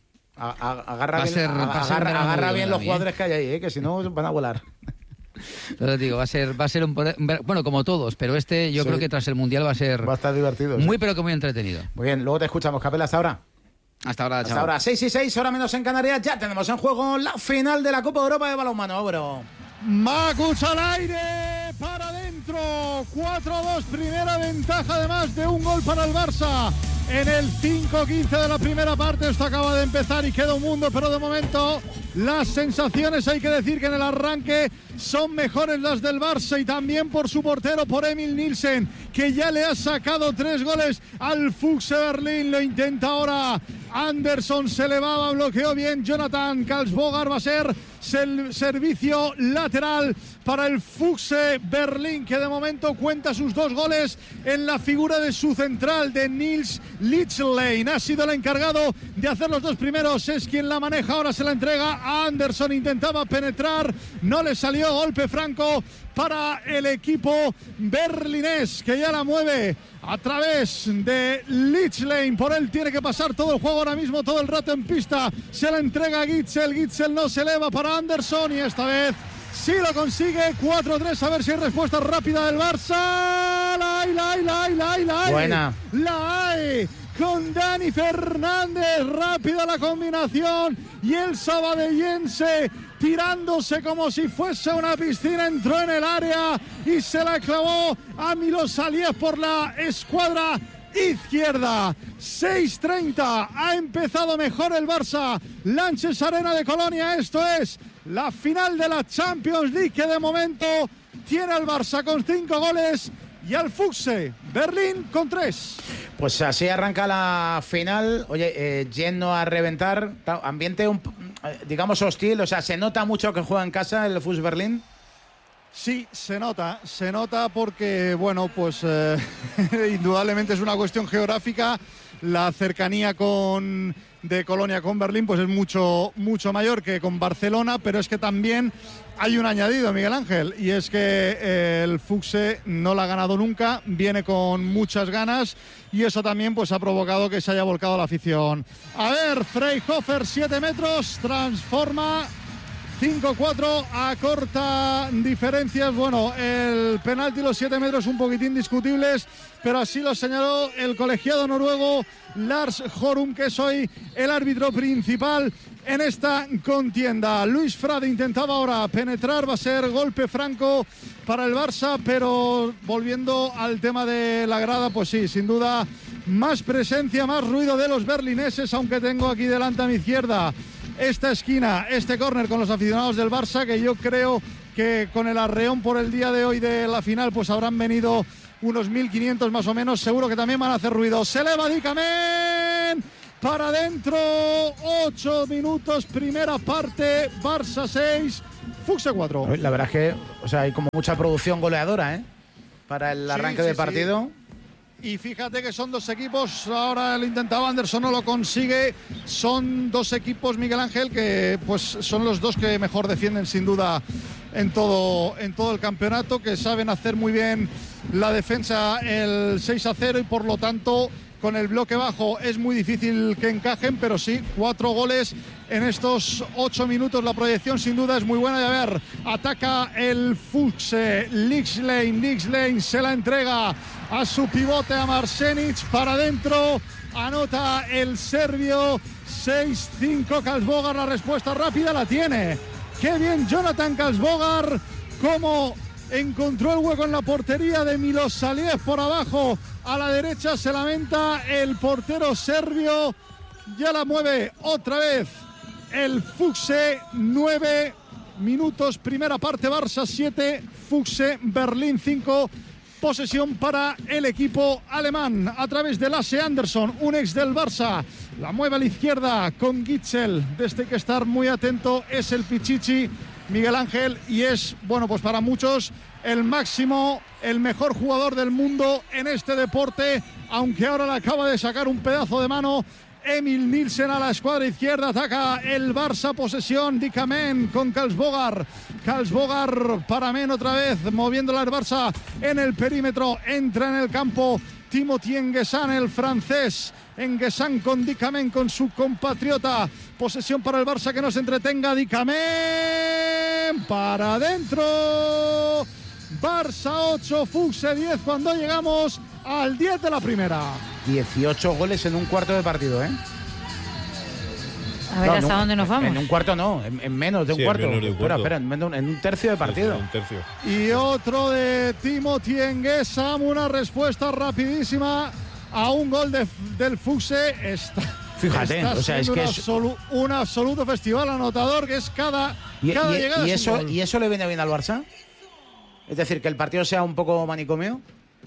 A, a, agarra bien, ser, a, agarra, agarra bien los jugadores que hay ahí, ¿eh? Que si no van a volar. Lo digo, va a ser, va a ser un, bueno, como todos, pero este yo sí. creo que tras el Mundial va a ser va a estar divertido. Muy sí. pero que muy entretenido. Muy bien, luego te escuchamos, Capel, hasta ahora. Hasta ahora, Hasta ahora, seis y seis, hora menos en Canarias, ya tenemos en juego la final de la Copa Europa de balonmano, bro. Makuch al aire, para adentro, cuatro a dos, primera ventaja además de un gol para el Barça. En el cinco quince de la primera parte, esto acaba de empezar y queda un mundo, pero de momento las sensaciones, hay que decir que en el arranque son mejores las del Barça y también por su portero, por Emil Nielsen, que ya le ha sacado tres goles al Füchse Berlín. Lo intenta ahora Anderson, se elevaba, bloqueó bien Jonathan Karlsbogar, va a ser servicio lateral para el Füchse Berlín, que de momento cuenta sus dos goles en la figura de su central, de Nils Lichlein. Ha sido el encargado de hacer los dos primeros, es quien la maneja, ahora se la entrega a Anderson, intentaba penetrar, no le salió, golpe franco para el equipo berlinés, que ya la mueve a través de Lichlein. Por él tiene que pasar todo el juego ahora mismo, todo el rato en pista. Se la entrega a Gitzel, Gitzel no se eleva para Anderson y esta vez sí lo consigue. Cuatro tres, a ver si hay respuesta rápida del Barça. La hay, la hay, la hay, la hay, la hay. Buena. La hay. Con Dani Fernández, rápida la combinación y el sabadellense tirándose como si fuese una piscina, entró en el área y se la clavó a Milos Aliev por la escuadra izquierda. seis treinta, ha empezado mejor el Barça. Lanches Arena de Colonia, esto es la final de la Champions League, que de momento tiene al Barça con cinco goles y al Füchse Berlín con tres. Pues así arranca la final. Oye, eh, lleno a reventar, ambiente un, digamos hostil, o sea, se nota mucho que juega en casa el Füchse Berlín. Sí, se nota, se nota porque, bueno, pues eh, indudablemente es una cuestión geográfica. La cercanía con de Colonia con Berlín pues es mucho, mucho mayor que con Barcelona, pero es que también hay un añadido, Miguel Ángel, y es que eh, el Fuchse no la ha ganado nunca, viene con muchas ganas y eso también pues ha provocado que se haya volcado la afición. A ver, Freyhofer, siete metros, transforma cinco cuatro a corta diferencias. Bueno, el penalti, los siete metros un poquitín discutibles, pero así lo señaló el colegiado noruego Lars Horum, que es hoy el árbitro principal en esta contienda. Luis Frade intentaba ahora penetrar, va a ser golpe franco para el Barça, pero volviendo al tema de la grada, pues sí, sin duda más presencia, más ruido de los berlineses, aunque tengo aquí delante a mi izquierda esta esquina, este córner con los aficionados del Barça, que yo creo que con el arreón por el día de hoy de la final pues habrán venido unos mil quinientos más o menos, seguro que también van a hacer ruido. Se eleva Dikamen para adentro, ocho minutos, primera parte, Barça seis, Fuchse cuatro. La verdad es que, o sea, hay como mucha producción goleadora, ¿eh? Para el arranque sí, de sí, partido. Sí. Y fíjate que son dos equipos, ahora lo intentaba Anderson, no lo consigue, son dos equipos, Miguel Ángel, que pues son los dos que mejor defienden sin duda en todo, en todo el campeonato, que saben hacer muy bien la defensa, el seis a cero, y por lo tanto con el bloque bajo es muy difícil que encajen, pero sí, cuatro goles en estos ocho minutos. La proyección sin duda es muy buena. Y a ver, ataca el Fuchse, Lixlane, Lixlane se la entrega a su pivote, a Marsenic, para adentro, anota el serbio, seis cinco Karlsbogar, la respuesta rápida la tiene. Qué bien Jonathan Karlsbogar, cómo encontró el hueco en la portería de Milosavljevic por abajo. A la derecha se lamenta el portero serbio. Ya la mueve otra vez el Fuchse. Nueve minutos, primera parte, Barça siete, Fuchse Berlín cinco. Posesión para el equipo alemán a través de Lasse Andersson, un ex del Barça. La mueve a la izquierda con Gitzel. Desde que estar muy atento es el Pichichi, Miguel Ángel, y es, bueno, pues para muchos el máximo, el mejor jugador del mundo en este deporte, aunque ahora le acaba de sacar un pedazo de mano Emil Nielsen a la escuadra izquierda. Ataca el Barça, posesión, Dikamen con Karlsbogar. Karlsbogar para Men otra vez, moviéndola el Barça en el perímetro. Entra en el campo Timothy Nguessan, el francés. Nguessan con Dikamen, con su compatriota. Posesión para el Barça, que no se entretenga. Dikamen para adentro. Barça ocho, Fuchse diez cuando llegamos al diez de la primera. dieciocho goles en un cuarto de partido, ¿eh? A ver, no, ¿hasta un, dónde nos vamos? En un cuarto no, en, en menos de un sí, cuarto. En, de un espera, cuarto. espera, en, en un tercio de partido. Sí, un tercio. Y otro de Timothy Nguessan, una respuesta rapidísima a un gol de, del Fuchse. Está, Fíjate, está o sea, es que un, es absolu, un absoluto festival anotador, que es cada, y, cada y, llegada. y es un eso gol. y eso le viene bien al Barça. Es decir, que el partido sea un poco manicomio.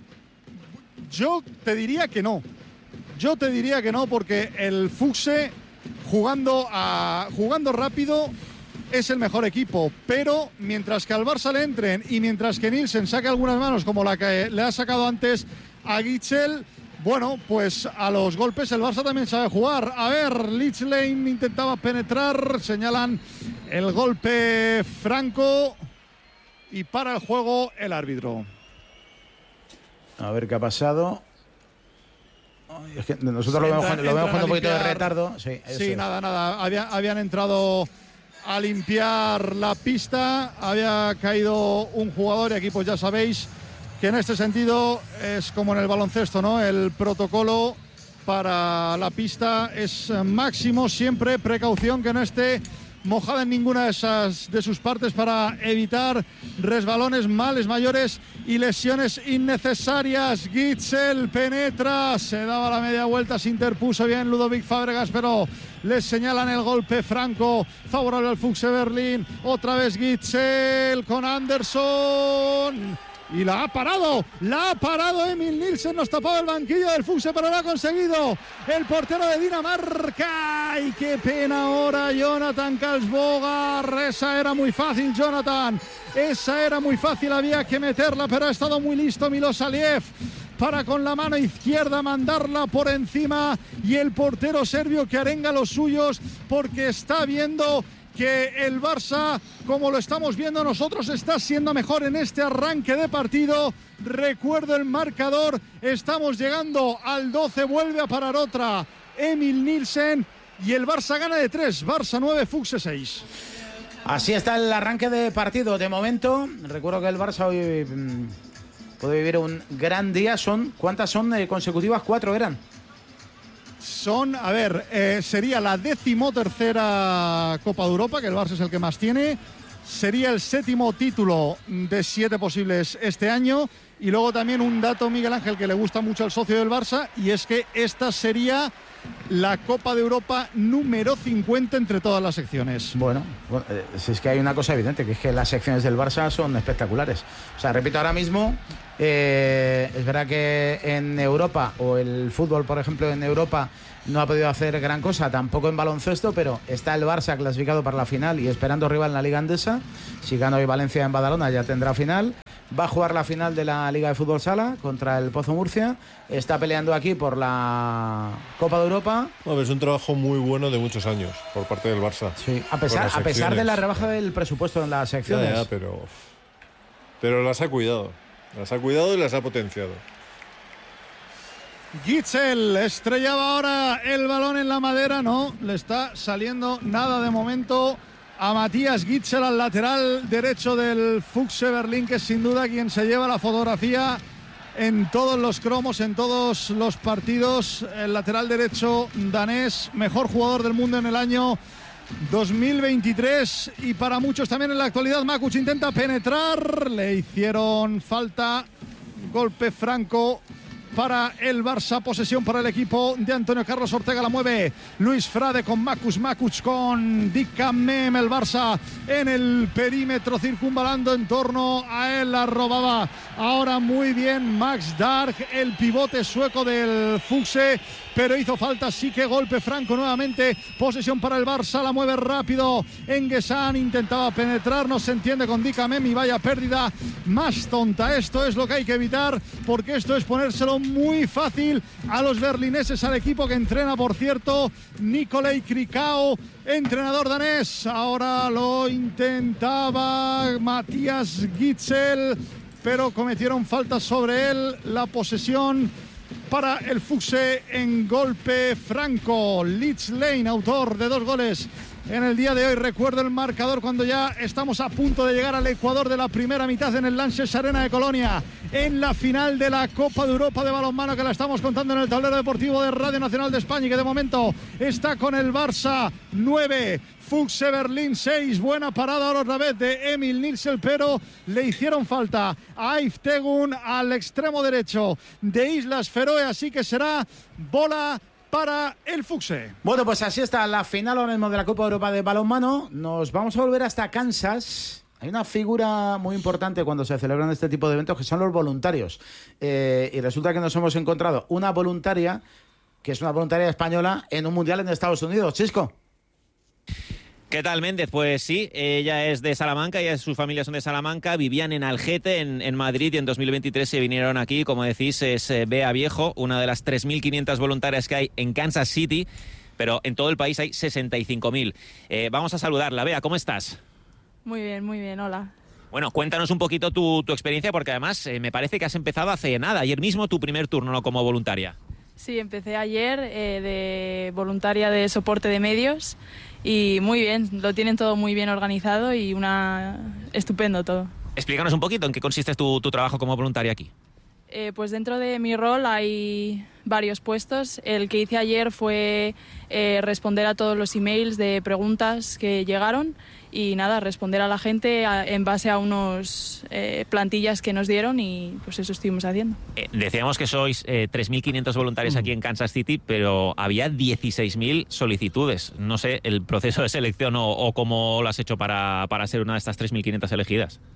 Yo te diría que no. Yo te diría que no, porque el Fuchse jugando, a, jugando rápido es el mejor equipo, pero mientras que al Barça le entren y mientras que Nielsen saque algunas manos como la que le ha sacado antes a Gitzel, bueno, pues a los golpes el Barça también sabe jugar. A ver, Lixlane intentaba penetrar, señalan el golpe franco y para el juego el árbitro. A ver qué ha pasado. Ay, es que nosotros lo vemos, Entran, lo vemos con un poquito de limpiar. retardo. Sí, eso Sí, es. nada, nada. Había, habían entrado a limpiar la pista. Había caído un jugador y aquí pues ya sabéis que en este sentido es como en el baloncesto, ¿no? El protocolo para la pista es máximo, siempre precaución que no esté mojada en ninguna de esas de sus partes para evitar resbalones, males mayores y lesiones innecesarias. Gitzel penetra, se daba la media vuelta, se interpuso bien Ludovic Fábregas, pero les señalan el golpe franco favorable al Fuchse Berlín. Otra vez Gitzel con Anderson. y la ha parado, la ha parado Emil Nielsen, nos tapaba el banquillo del Fuxe, pero lo ha conseguido el portero de Dinamarca. Y qué pena ahora Jonathan Karlsbogar, esa era muy fácil, Jonathan, esa era muy fácil, había que meterla, pero ha estado muy listo Milosaliev para con la mano izquierda mandarla por encima, y el portero serbio que arenga los suyos porque está viendo que el Barça, como lo estamos viendo nosotros, está siendo mejor en este arranque de partido. Recuerdo el marcador, estamos llegando al doce, vuelve a parar otra Emil Nielsen y el Barça gana de tres, Barça nueve, Fuxe seis. Así está el arranque de partido. De momento, recuerdo que el Barça hoy mmm, puede vivir un gran día. Son, ¿cuántas son eh, consecutivas? Cuatro eran. Son, a ver, eh, sería la decimotercera Copa de Europa, que el Barça es el que más tiene. Sería el séptimo título de siete posibles este año. Y luego también un dato, Miguel Ángel, que le gusta mucho al socio del Barça, y es que esta sería la Copa de Europa número cincuenta entre todas las secciones. Bueno, bueno eh, si es que hay una cosa evidente, que es que las secciones del Barça son espectaculares. O sea, repito, ahora mismo eh, es verdad que en Europa, o el fútbol, por ejemplo, en Europa no ha podido hacer gran cosa, tampoco en baloncesto, pero está el Barça clasificado para la final y esperando rival en la Liga Endesa. Si gana hoy Valencia en Badalona ya tendrá final. Va a jugar la final de la Liga de Fútbol Sala contra el Pozo Murcia. Está peleando aquí por la Copa de Europa. Bueno, es un trabajo muy bueno de muchos años por parte del Barça. Sí, a pesar, a pesar de la rebaja del presupuesto en las secciones. Ya, ya, pero, pero las ha cuidado. Las ha cuidado y las ha potenciado. Gitzel estrellaba ahora el balón en la madera, no le está saliendo nada de momento a Matías Gitzel, al lateral derecho del Fuxe Berlín, que es sin duda quien se lleva la fotografía en todos los cromos, en todos los partidos. El lateral derecho danés, mejor jugador del mundo en el año dos mil veintitrés, y para muchos también en la actualidad. Makuch intenta penetrar, le hicieron falta, golpe franco para el Barça, posesión para el equipo de Antonio Carlos Ortega, la mueve Luis Frade con Makuch, Makuch con Dickamem, el Barça en el perímetro circunvalando en torno a él, la robaba ahora muy bien Max Dark, el pivote sueco del Fuxe, pero hizo falta, sí que golpe franco nuevamente, posesión para el Barça, la mueve rápido Enguesan, intentaba penetrar, no se entiende con Dickamem y vaya pérdida más tonta. Esto es lo que hay que evitar, porque esto es ponérselo muy fácil a los berlineses, al equipo que entrena, por cierto, Nicolai Krikau, entrenador danés. Ahora lo intentaba Matías Gitzel, pero cometieron falta sobre él. La posesión para el Fuxe en golpe franco. Leeds Lane, autor de dos goles en el día de hoy. Recuerdo el marcador cuando ya estamos a punto de llegar al Ecuador de la primera mitad en el Lanxess Arena de Colonia, en la final de la Copa de Europa de balonmano, que la estamos contando en el tablero deportivo de Radio Nacional de España, y que de momento está con el Barça nueve, Fuxe Berlín seis. Buena parada ahora otra vez de Emil Nielsen, pero le hicieron falta a Yves Tegun, al extremo derecho de Islas Feroe, así que será bola para el Fuxe. Bueno, pues así está la final ahora mismo de la Copa Europa de balonmano. Nos vamos a volver hasta Kansas. Hay una figura muy importante cuando se celebran este tipo de eventos, que son los voluntarios. Eh, y resulta que nos hemos encontrado una voluntaria, que es una voluntaria española, en un mundial en Estados Unidos. Chisco. ¿Qué tal, Méndez? Pues sí, ella es de Salamanca, ella y su familia son de Salamanca, vivían en Algete, en, en Madrid, y en dos mil veintitrés se vinieron aquí. Como decís, es eh, Bea Viejo, una de las tres mil quinientas voluntarias que hay en Kansas City, pero en todo el país hay sesenta y cinco mil. Eh, vamos a saludarla. Bea, ¿cómo estás? Muy bien, muy bien, hola. Bueno, cuéntanos un poquito tu, tu experiencia, porque además eh, me parece que has empezado hace nada, ayer mismo tu primer turno, ¿no?, como voluntaria. Sí, empecé ayer eh, de voluntaria de soporte de medios. Y muy bien, lo tienen todo muy bien organizado y una estupendo todo. Explícanos un poquito en qué consiste tu, tu trabajo como voluntaria aquí. Eh, pues dentro de mi rol hay varios puestos. El que hice ayer fue eh, responder a todos los emails de preguntas que llegaron y nada, responder a la gente a, en base a unos eh, plantillas que nos dieron, y pues eso estuvimos haciendo. Eh, decíamos que sois eh, tres mil quinientos voluntarios aquí en Kansas City, pero había dieciséis mil solicitudes. No sé, el proceso de selección o, o cómo lo has hecho para, para ser una de estas tres mil quinientas elegidas.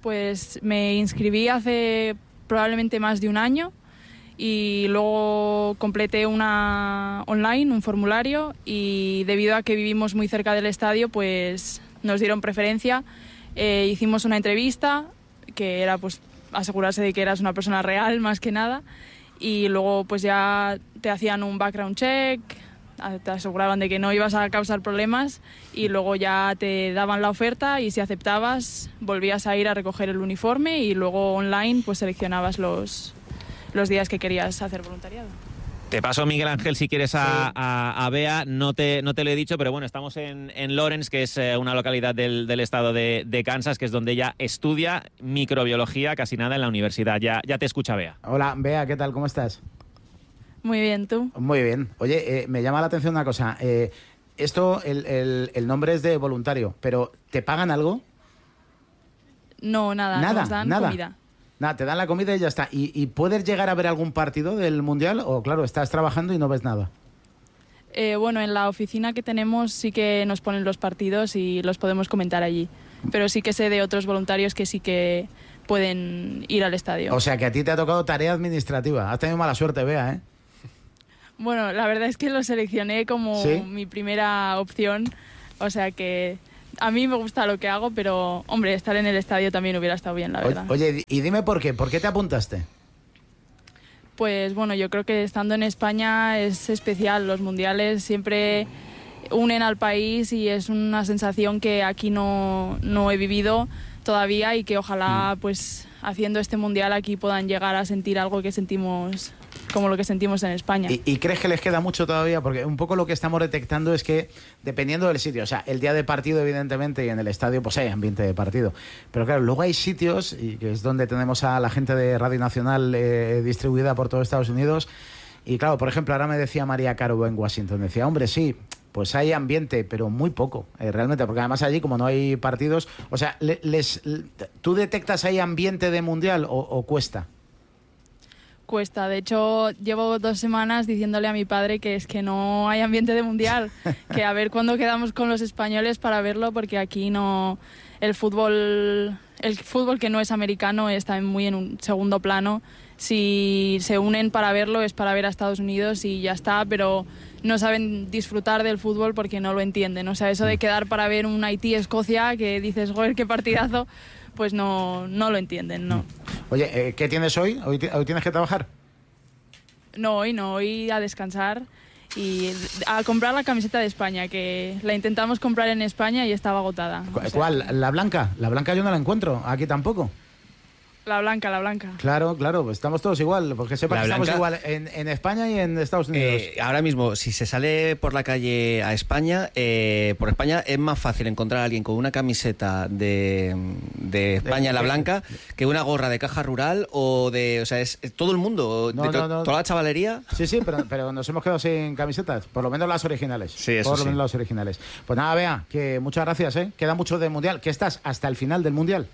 Pues me inscribí hace probablemente más de un año y luego completé una online, un formulario, y debido a que vivimos muy cerca del estadio, pues nos dieron preferencia. Eh, hicimos una entrevista que era pues asegurarse de que eras una persona real más que nada, y luego pues ya te hacían un background check, te aseguraban de que no ibas a causar problemas y luego ya te daban la oferta y si aceptabas volvías a ir a recoger el uniforme y luego online pues seleccionabas los, los días que querías hacer voluntariado. Te paso, Miguel Ángel, si quieres a, a, a Bea. No te, no te lo he dicho, pero bueno, estamos en, en Lawrence, que es eh, una localidad del, del estado de, de Kansas, que es donde ella estudia microbiología, casi nada en la universidad. Ya, ya te escucha Bea. Hola, Bea, ¿qué tal? ¿Cómo estás? Muy bien, ¿tú? Muy bien. Oye, eh, me llama la atención una cosa. Eh, esto, el, el, el nombre es de voluntario, pero ¿te pagan algo? No, nada, Nada, nos dan nada. comida. Nada, te dan la comida y ya está. ¿Y, y puedes llegar a ver algún partido del Mundial? O claro, estás trabajando y no ves nada. Eh, bueno, en la oficina que tenemos sí que nos ponen los partidos y los podemos comentar allí. Pero sí que sé de otros voluntarios que sí que pueden ir al estadio. O sea, que a ti te ha tocado tarea administrativa. Has tenido mala suerte, Bea, ¿eh? Bueno, la verdad es que lo seleccioné como ¿Sí? mi primera opción. O sea que a mí me gusta lo que hago, pero, hombre, estar en el estadio también hubiera estado bien, la verdad. Oye, y dime por qué. ¿Por qué te apuntaste? Pues bueno, yo creo que estando en España es especial. Los mundiales siempre unen al país y es una sensación que aquí no, no he vivido todavía y que ojalá pues haciendo este mundial aquí puedan llegar a sentir algo que sentimos como lo que sentimos en España. ¿Y, ¿Y crees que les queda mucho todavía? Porque un poco lo que estamos detectando es que dependiendo del sitio, o sea, el día de partido evidentemente y en el estadio pues hay ambiente de partido, pero claro, luego hay sitios, y que es donde tenemos a la gente de Radio Nacional eh, distribuida por todo Estados Unidos, y claro, por ejemplo, ahora me decía María Caro en Washington, decía, hombre, sí, pues hay ambiente, pero muy poco, eh, realmente, porque además allí, como no hay partidos, o sea, le, les, ¿tú detectas ahí ambiente de mundial o, o cuesta? Cuesta, de hecho llevo dos semanas diciéndole a mi padre que es que no hay ambiente de mundial, que a ver cuándo quedamos con los españoles para verlo, porque aquí no, el fútbol, el fútbol que no es americano está muy en un segundo plano. Si se unen para verlo es para ver a Estados Unidos y ya está, pero no saben disfrutar del fútbol porque no lo entienden. O sea, eso de quedar para ver un Haití-Escocia, que dices, joder, qué partidazo, pues no, no lo entienden, no. Oye, eh, ¿qué tienes hoy? ¿Hoy, ¿Hoy tienes que trabajar? No, hoy no, hoy a descansar y a comprar la camiseta de España, que la intentamos comprar en España y estaba agotada. O sea, ¿Cuál? ¿La blanca? La blanca yo no la encuentro, aquí tampoco. La blanca, la blanca. Claro, claro, pues estamos todos igual, porque sepa La que estamos blanca- igual en, en España y en Estados Unidos. Eh, ahora mismo, si se sale por la calle a España, eh, por España es más fácil encontrar a alguien con una camiseta de, de España, De- la de- blanca, que una gorra de caja rural o de... O sea, es, es todo el mundo, No, de to- no, no. toda la chavalería. Sí, sí, pero, pero nos hemos quedado sin camisetas, por lo menos las originales. Sí, eso Por lo sí. menos las originales. Pues nada, Bea, que muchas gracias, ¿eh? Queda mucho del Mundial. ¿Qué estás hasta el final del Mundial?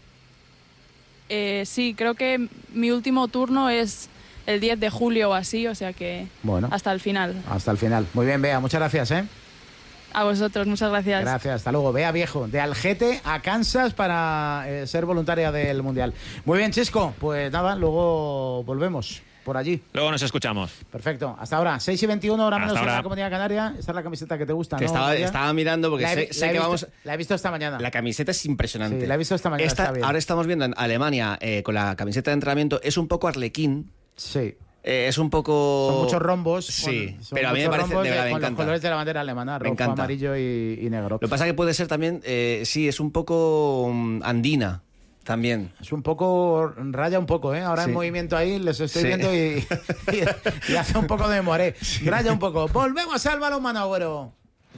Eh, sí, creo que mi último turno es el diez de julio o así, o sea que Bueno. hasta el final. Hasta el final. Muy bien, Bea, muchas gracias, ¿eh? A vosotros, muchas gracias. Gracias, hasta luego. Bea Viejo, de Algete a Kansas para eh, ser voluntaria del Mundial. Muy bien, Chisco, pues nada, luego volvemos por allí. Luego nos escuchamos. Perfecto, hasta ahora, seis y veintiuno, hora Hasta menos en ahora. la Comunidad Canaria. Esta es la camiseta que te gusta, Que ¿no? estaba, María? estaba mirando porque La he sé, vi- sé la he que visto- vamos... La he visto esta mañana. La camiseta es impresionante. Sí, la he visto esta mañana, Esta- está bien. ahora estamos viendo en Alemania eh, con la camiseta de entrenamiento, es un poco arlequín. Sí. Eh, es un poco... Son muchos rombos. Sí, con- son pero a mí me muchos parece, rombos de verdad, me con los encanta. colores de la bandera alemana, Me rojo, encanta. amarillo y, y negro. Lo que pasa que puede ser también, eh, sí, es un poco mm, andina también. Es un poco, raya un poco, ¿eh? Ahora Sí. en movimiento ahí les estoy Sí. viendo y, y, y hace un poco de moré. Raya un poco. Volvemos al balonmano, Agüero.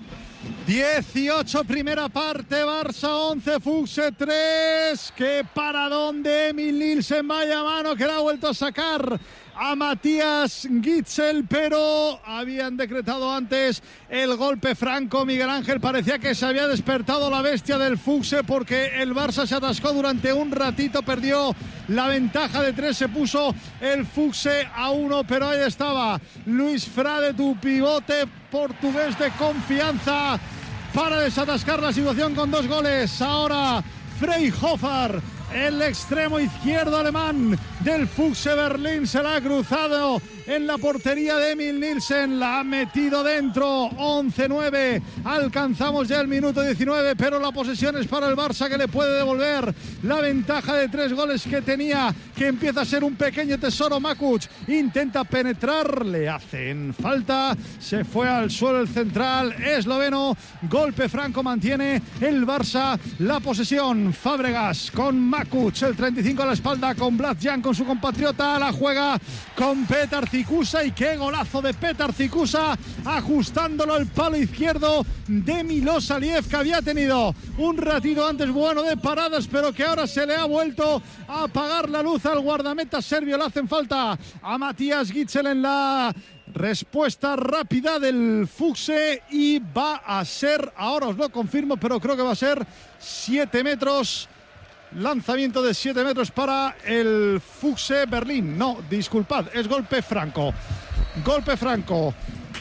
dieciocho primera parte, Barça once, Fuxe tres. Qué paradón de Emil Nielsen, vaya mano que la ha vuelto a sacar a Matías Gitzel, pero habían decretado antes el golpe franco. Miguel Ángel, parecía que se había despertado la bestia del Fuxe porque el Barça se atascó durante un ratito, perdió la ventaja de tres, se puso el Fuxe a uno, pero ahí estaba Luis Frade, tu pivote portugués de confianza, para desatascar la situación con dos goles. Ahora Freyhofer el extremo izquierdo alemán del Füchse Berlín se la ha cruzado en la portería de Emil Nielsen, la ha metido dentro. Once nueve, alcanzamos ya el minuto diecinueve, pero la posesión es para el Barça, que le puede devolver la ventaja de tres goles que tenía, que empieza a ser un pequeño tesoro. Makuc intenta penetrar, le hacen falta, se fue al suelo el central esloveno. Golpe franco, mantiene el Barça la posesión. Fábregas con Makuc, el treinta y cinco a la espalda, con Blatjan, con su compatriota, la juega con Petar Cicusa, y qué golazo de Petar Cicusa, ajustándolo al palo izquierdo de Milos Aliev, que había tenido un ratito antes bueno de paradas, pero que ahora se le ha vuelto a apagar la luz al guardameta serbio. Le hacen falta a Matías Gitzel en la respuesta rápida del Füchse, y va a ser, ahora os lo confirmo, pero creo que va a ser siete metros. Lanzamiento de siete metros para el Füchse Berlín. No, disculpad, es golpe franco. Golpe franco.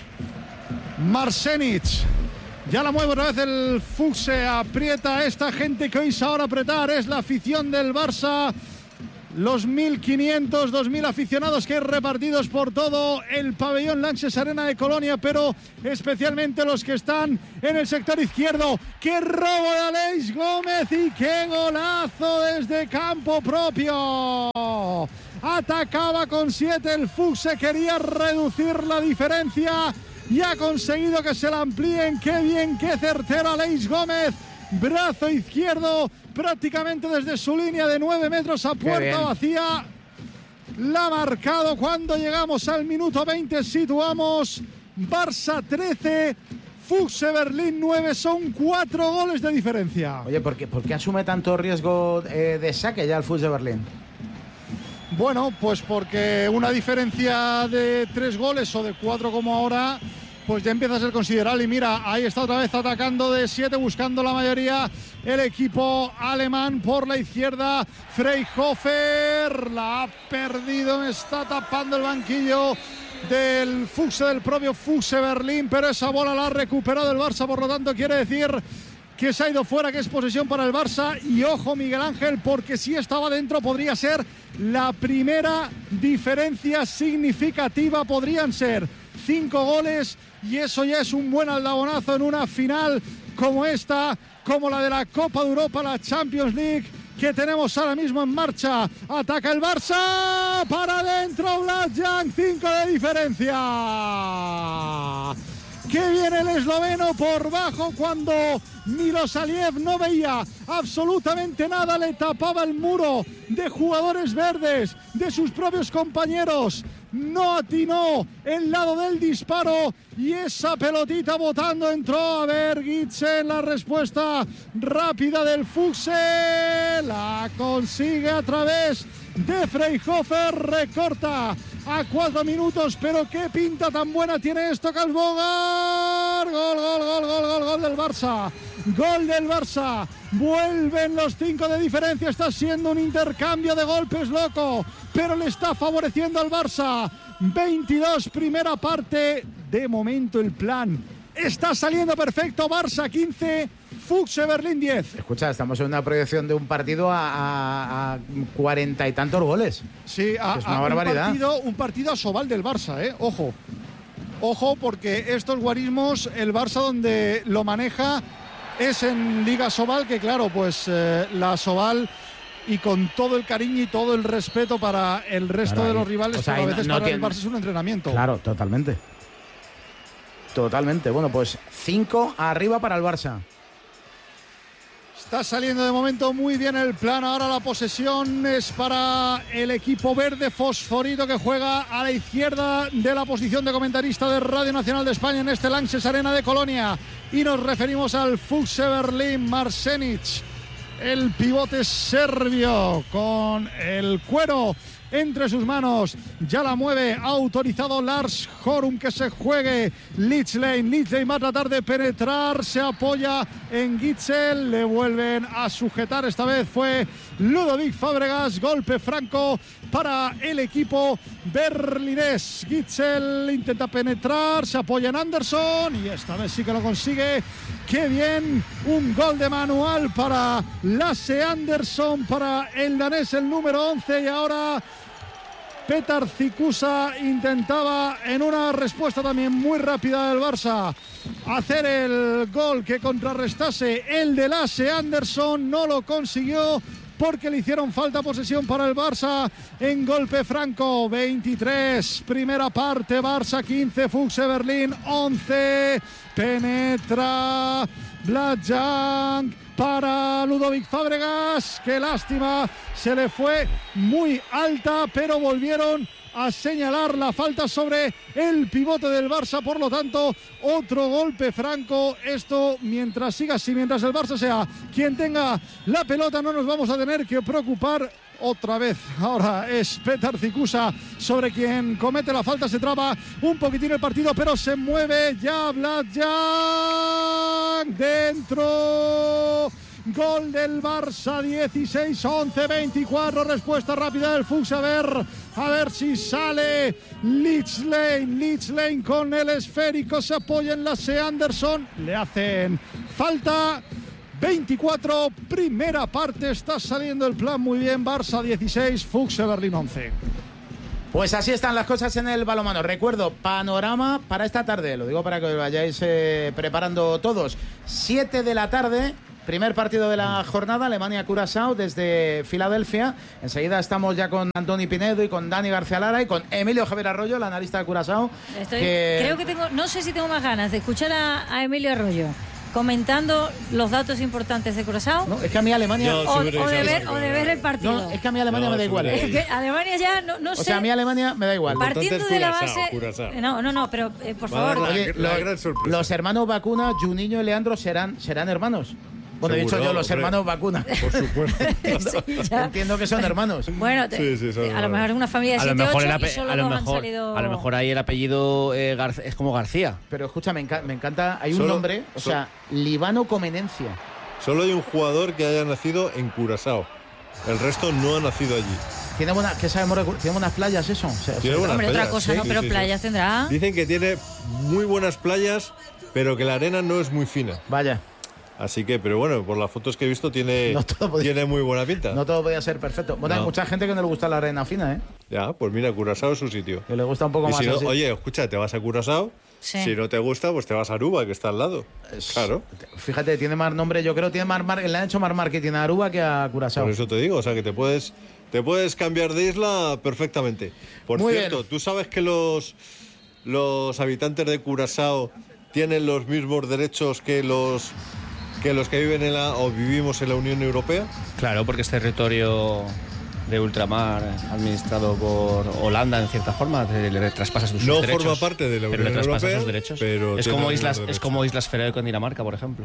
Marsenic. Ya la mueve otra vez el Füchse. Aprieta a esta gente que oís ahora apretar. Es la afición del Barça. Los mil quinientos, dos mil aficionados que hay repartidos por todo el pabellón Lanxess Arena de Colonia, pero especialmente los que están en el sector izquierdo. ¡Qué robo de Aleix Gómez y qué golazo desde campo propio! Atacaba con siete el Füchse, quería reducir la diferencia y ha conseguido que se la amplíen. ¡Qué bien, qué certero Aleix Gómez! Brazo izquierdo, prácticamente desde su línea de nueve metros a puerta vacía. La ha marcado cuando llegamos al minuto veinte. Situamos Barça trece, Füchse Berlín nueve. Son cuatro goles de diferencia. Oye, ¿por qué, por qué asume tanto riesgo eh, de saque ya el Füchse Berlín? Bueno, pues porque una diferencia de tres goles o de cuatro como ahora, pues ya empieza a ser considerable. Y mira, ahí está otra vez atacando de siete, buscando la mayoría el equipo alemán por la izquierda. Freyhofer la ha perdido, está tapando el banquillo del Füchse, del propio Füchse Berlín, pero esa bola la ha recuperado el Barça, por lo tanto quiere decir que se ha ido fuera, que es posesión para el Barça. Y ojo, Miguel Ángel, porque si estaba dentro podría ser la primera diferencia significativa. Podrían ser cinco goles y eso ya es un buen aldabonazo en una final como esta, como la de la Copa de Europa, la Champions League, que tenemos ahora mismo en marcha. Ataca el Barça, para adentro Blatjan, cinco de diferencia. Que viene el esloveno por bajo cuando Milos Aliev no veía absolutamente nada, le tapaba el muro de jugadores verdes, de sus propios compañeros. No atinó el lado del disparo y esa pelotita botando entró. A ver, Gitzel, la respuesta rápida del Füchse, la consigue a través de Freyhofer, recorta a cuatro minutos, pero qué pinta tan buena tiene esto, Kalsbogar. Gol, gol, gol, gol, gol, gol del Barça. Gol del Barça. Vuelven los cinco de diferencia. Está siendo un intercambio de golpes loco, pero le está favoreciendo al Barça. veintidós, primera parte. De momento el plan está saliendo perfecto. Barça quince, Füchse Berlín diez. Escucha, estamos en una proyección de un partido a cuarenta y tantos goles. Sí, a, es una a barbaridad. Un partido, un partido a Sobal del Barça, ¿eh? Ojo. Ojo, porque estos guarismos, el Barça donde lo maneja es en Liga Sobal, que claro, pues eh, la Sobal, y con todo el cariño y todo el respeto para el resto claro, de los rivales, o sea, pero a veces no, no para tiene... el Barça es un entrenamiento. Claro, totalmente. Totalmente. Bueno, pues cinco arriba para el Barça. Está saliendo de momento muy bien el plan. Ahora la posesión es para el equipo verde fosforito, que juega a la izquierda de la posición de comentarista de Radio Nacional de España en este Lanxess Arena de Colonia. Y nos referimos al Füchse Berlín. Marsenic, el pivote serbio, con el cuero entre sus manos. Ya la mueve, ha autorizado Lars Horum que se juegue Lichlein. Lichlein va a tratar de penetrar, se apoya en Gitzel, le vuelven a sujetar, esta vez fue Ludovic Fábregas, golpe franco para el equipo berlinés. Gitzel intenta penetrar, se apoya en Anderson y esta vez sí que lo consigue. ¡Qué bien! Un gol de manual para Lasse Anderson, para el danés, el número once, y ahora Petar Cikusa intentaba en una respuesta también muy rápida del Barça hacer el gol que contrarrestase el de Lasse Anderson, no lo consiguió porque le hicieron falta. Posesión para el Barça en golpe franco. veintitrés, primera parte, Barça quince, Füchse Berlín once. Penetra Bladjang para Ludovic Fábregas. Qué lástima, se le fue muy alta, pero volvieron a señalar la falta sobre el pivote del Barça. Por lo tanto, otro golpe franco. Esto, mientras siga así, mientras el Barça sea quien tenga la pelota, no nos vamos a tener que preocupar. Otra vez, ahora es Petar Cikusa sobre quien comete la falta. Se traba un poquitín el partido, pero se mueve ya Bladjang dentro. Gol del Barça, dieciséis once, veinticuatro. Respuesta rápida del Füchse. A ver, a ver si sale Lichlein. Lichlein con el esférico, se apoya en Lasse Anderson. Le hacen falta. veinticuatro, primera parte, está saliendo el plan muy bien. Barça dieciséis, Füchse Berlín once. Pues así están las cosas en el balonmano. Recuerdo, panorama para esta tarde, lo digo para que os vayáis eh, preparando todos. siete de la tarde, primer partido de la jornada, Alemania-Curazao desde Filadelfia. Enseguida estamos ya con Antoni Pinedo y con Dani García Lara y con Emilio Javier Arroyo, el analista de Curazao. Estoy, que... Creo que tengo, no sé si tengo más ganas de escuchar a, a Emilio Arroyo comentando los datos importantes de Curazao. No, es que a mí Alemania... No, o, o, de ver, o de ver el partido. No, es que a mí Alemania no, me da igual. Es que Alemania ya, no, no sé... O sea, a mí Alemania me da igual. Partiendo de la base... No, no, no, pero eh, por favor... Oye, la, la los, los hermanos Vacuna, Juninho y Leandro serán, serán hermanos. Bueno, he dicho yo, los hermanos hombre. Vacuna. Por supuesto. sí, Entiendo que son hermanos. Bueno, te, sí, sí, son a lo mejor es una familia de siete ocho y solo a lo dos mejor, han salido... A lo mejor ahí el apellido eh, Gar es como García. Pero escucha, me, enca me encanta, hay un solo, nombre, o sea, Líbano Comenencia. Solo hay un jugador que haya nacido en Curazao. El resto no ha nacido allí. Tiene buena, ¿qué sabemos? ¿Tiene buenas playas eso? O sea, tiene buenas hombre, playas. Otra cosa, sí, ¿no? sí, Pero sí, playas sí. tendrá. Dicen que tiene muy buenas playas, pero que la arena no es muy fina. Vaya. Así que, pero bueno, por las fotos que he visto tiene, no podía, tiene muy buena pinta. No todo podía ser perfecto. Bueno, no. Hay mucha gente que no le gusta la arena fina, ¿eh? Ya, pues mira, Curazao es su sitio. Que le gusta un poco y más si no, así. Oye, escucha, te vas a Curazao. Sí. Si no te gusta, pues te vas a Aruba, que está al lado. Es, claro. Fíjate, tiene más nombre, yo creo que tiene más mar, le han hecho más marketing a Aruba que a Curazao. Por eso te digo, o sea que te puedes, te puedes cambiar de isla perfectamente. Por Muy cierto, bien. ¿Tú sabes que los, los habitantes de Curazao tienen los mismos derechos que los que los que viven en la o vivimos en la Unión Europea? Claro, porque es territorio de ultramar administrado por Holanda en cierta forma, le, le traspasa sus no derechos. No forma parte de la Unión pero le traspasa Europea, sus derechos. Pero es como islas es como Islas Feroe con Dinamarca, por ejemplo.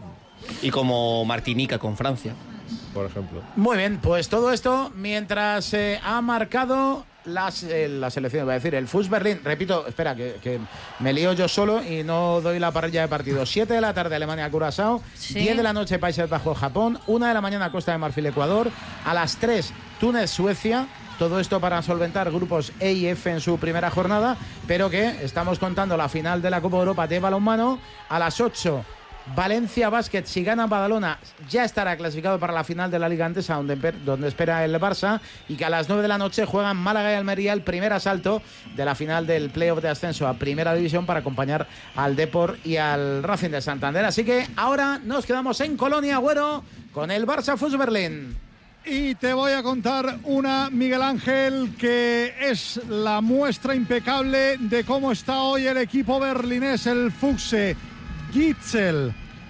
Y como Martinica con Francia, por ejemplo. Muy bien, pues todo esto mientras eh, ha marcado las, eh, la selección, voy a decir, el Füchse Berlín. Repito, espera, que, que me lío yo solo y no doy la parrilla de partidos. siete de la tarde Alemania-Curazao, sí. diez de la noche Países Bajos-Japón, una de la mañana Costa de Marfil-Ecuador, a las tres Túnez-Suecia. Todo esto para solventar grupos E y F en su primera jornada, pero que estamos contando la final de la Copa Europa de balonmano. A las ocho Valencia Basket, si gana Badalona, ya estará clasificado para la final de la Liga Andesa, donde, donde espera el Barça, y que a las nueve de la noche juegan Málaga y Almería el primer asalto de la final del playoff de ascenso a Primera División para acompañar al Depor y al Racing de Santander. Así que ahora nos quedamos en Colonia, Agüero, con el Barça Füchse Berlín. Y te voy a contar una, Miguel Ángel, que es la muestra impecable de cómo está hoy el equipo berlinés, el Füchse. Gitzel,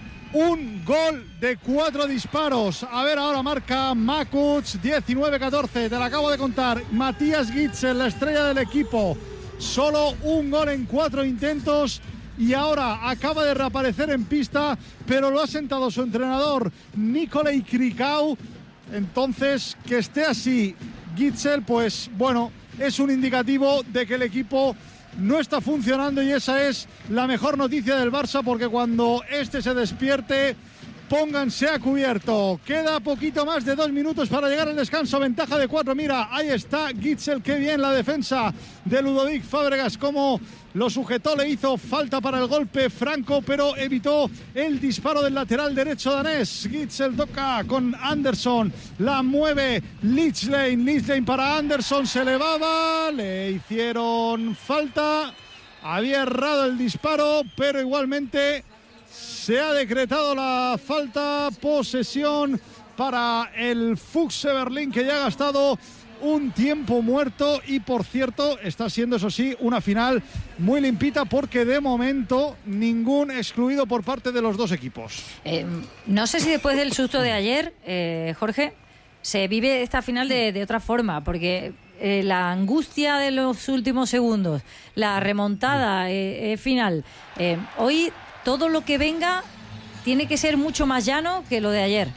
un gol de cuatro disparos. A ver, ahora marca Makuc, diecinueve catorce, te lo acabo de contar. Matías Gitzel, la estrella del equipo, solo un gol en cuatro intentos. Y ahora acaba de reaparecer en pista, pero lo ha sentado su entrenador, Nikolai Krikau. Entonces, que esté así Gitzel, pues bueno, es un indicativo de que el equipo no está funcionando y esa es la mejor noticia del Barça, porque cuando este se despierte, pónganse a cubierto. Queda poquito más de dos minutos para llegar al descanso, ventaja de cuatro. Mira, ahí está Gitzel, qué bien la defensa de Ludovic Fábregas, como lo sujetó, le hizo falta para el golpe franco, pero evitó el disparo del lateral derecho danés. Gitzel toca con Anderson, la mueve Lichlane, Lichlane para Anderson, se elevaba, le hicieron falta, había errado el disparo, pero igualmente se ha decretado la falta. Posesión para el Füchse Berlín, que ya ha gastado un tiempo muerto y, por cierto, está siendo, eso sí, una final muy limpita, porque de momento ningún excluido por parte de los dos equipos. Eh, no sé si después del susto de ayer, eh, Jorge, se vive esta final de, de otra forma, porque eh, la angustia de los últimos segundos, la remontada eh, eh, final, eh, hoy todo lo que venga tiene que ser mucho más llano que lo de ayer.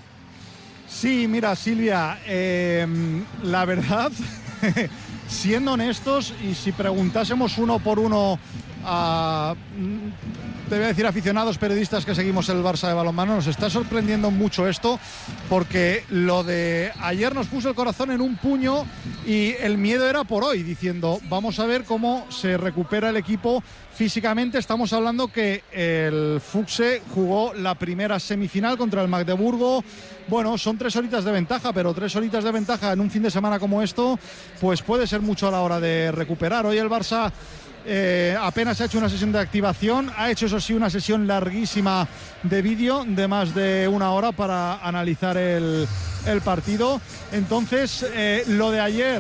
Sí, mira, Silvia, eh, la verdad, siendo honestos, y si preguntásemos uno por uno a, te voy a decir, aficionados, periodistas que seguimos el Barça de balonmano, nos está sorprendiendo mucho esto, porque lo de ayer nos puso el corazón en un puño y el miedo era por hoy, diciendo, vamos a ver cómo se recupera el equipo físicamente. Estamos hablando que el Füchse jugó la primera semifinal contra el Magdeburgo. Bueno, son tres horitas de ventaja, pero tres horitas de ventaja en un fin de semana como esto, pues puede ser mucho a la hora de recuperar. Hoy el Barça eh, apenas ha hecho una sesión de activación, ha hecho, eso sí, una sesión larguísima de vídeo de más de una hora para analizar el, el partido. Entonces, eh, lo de ayer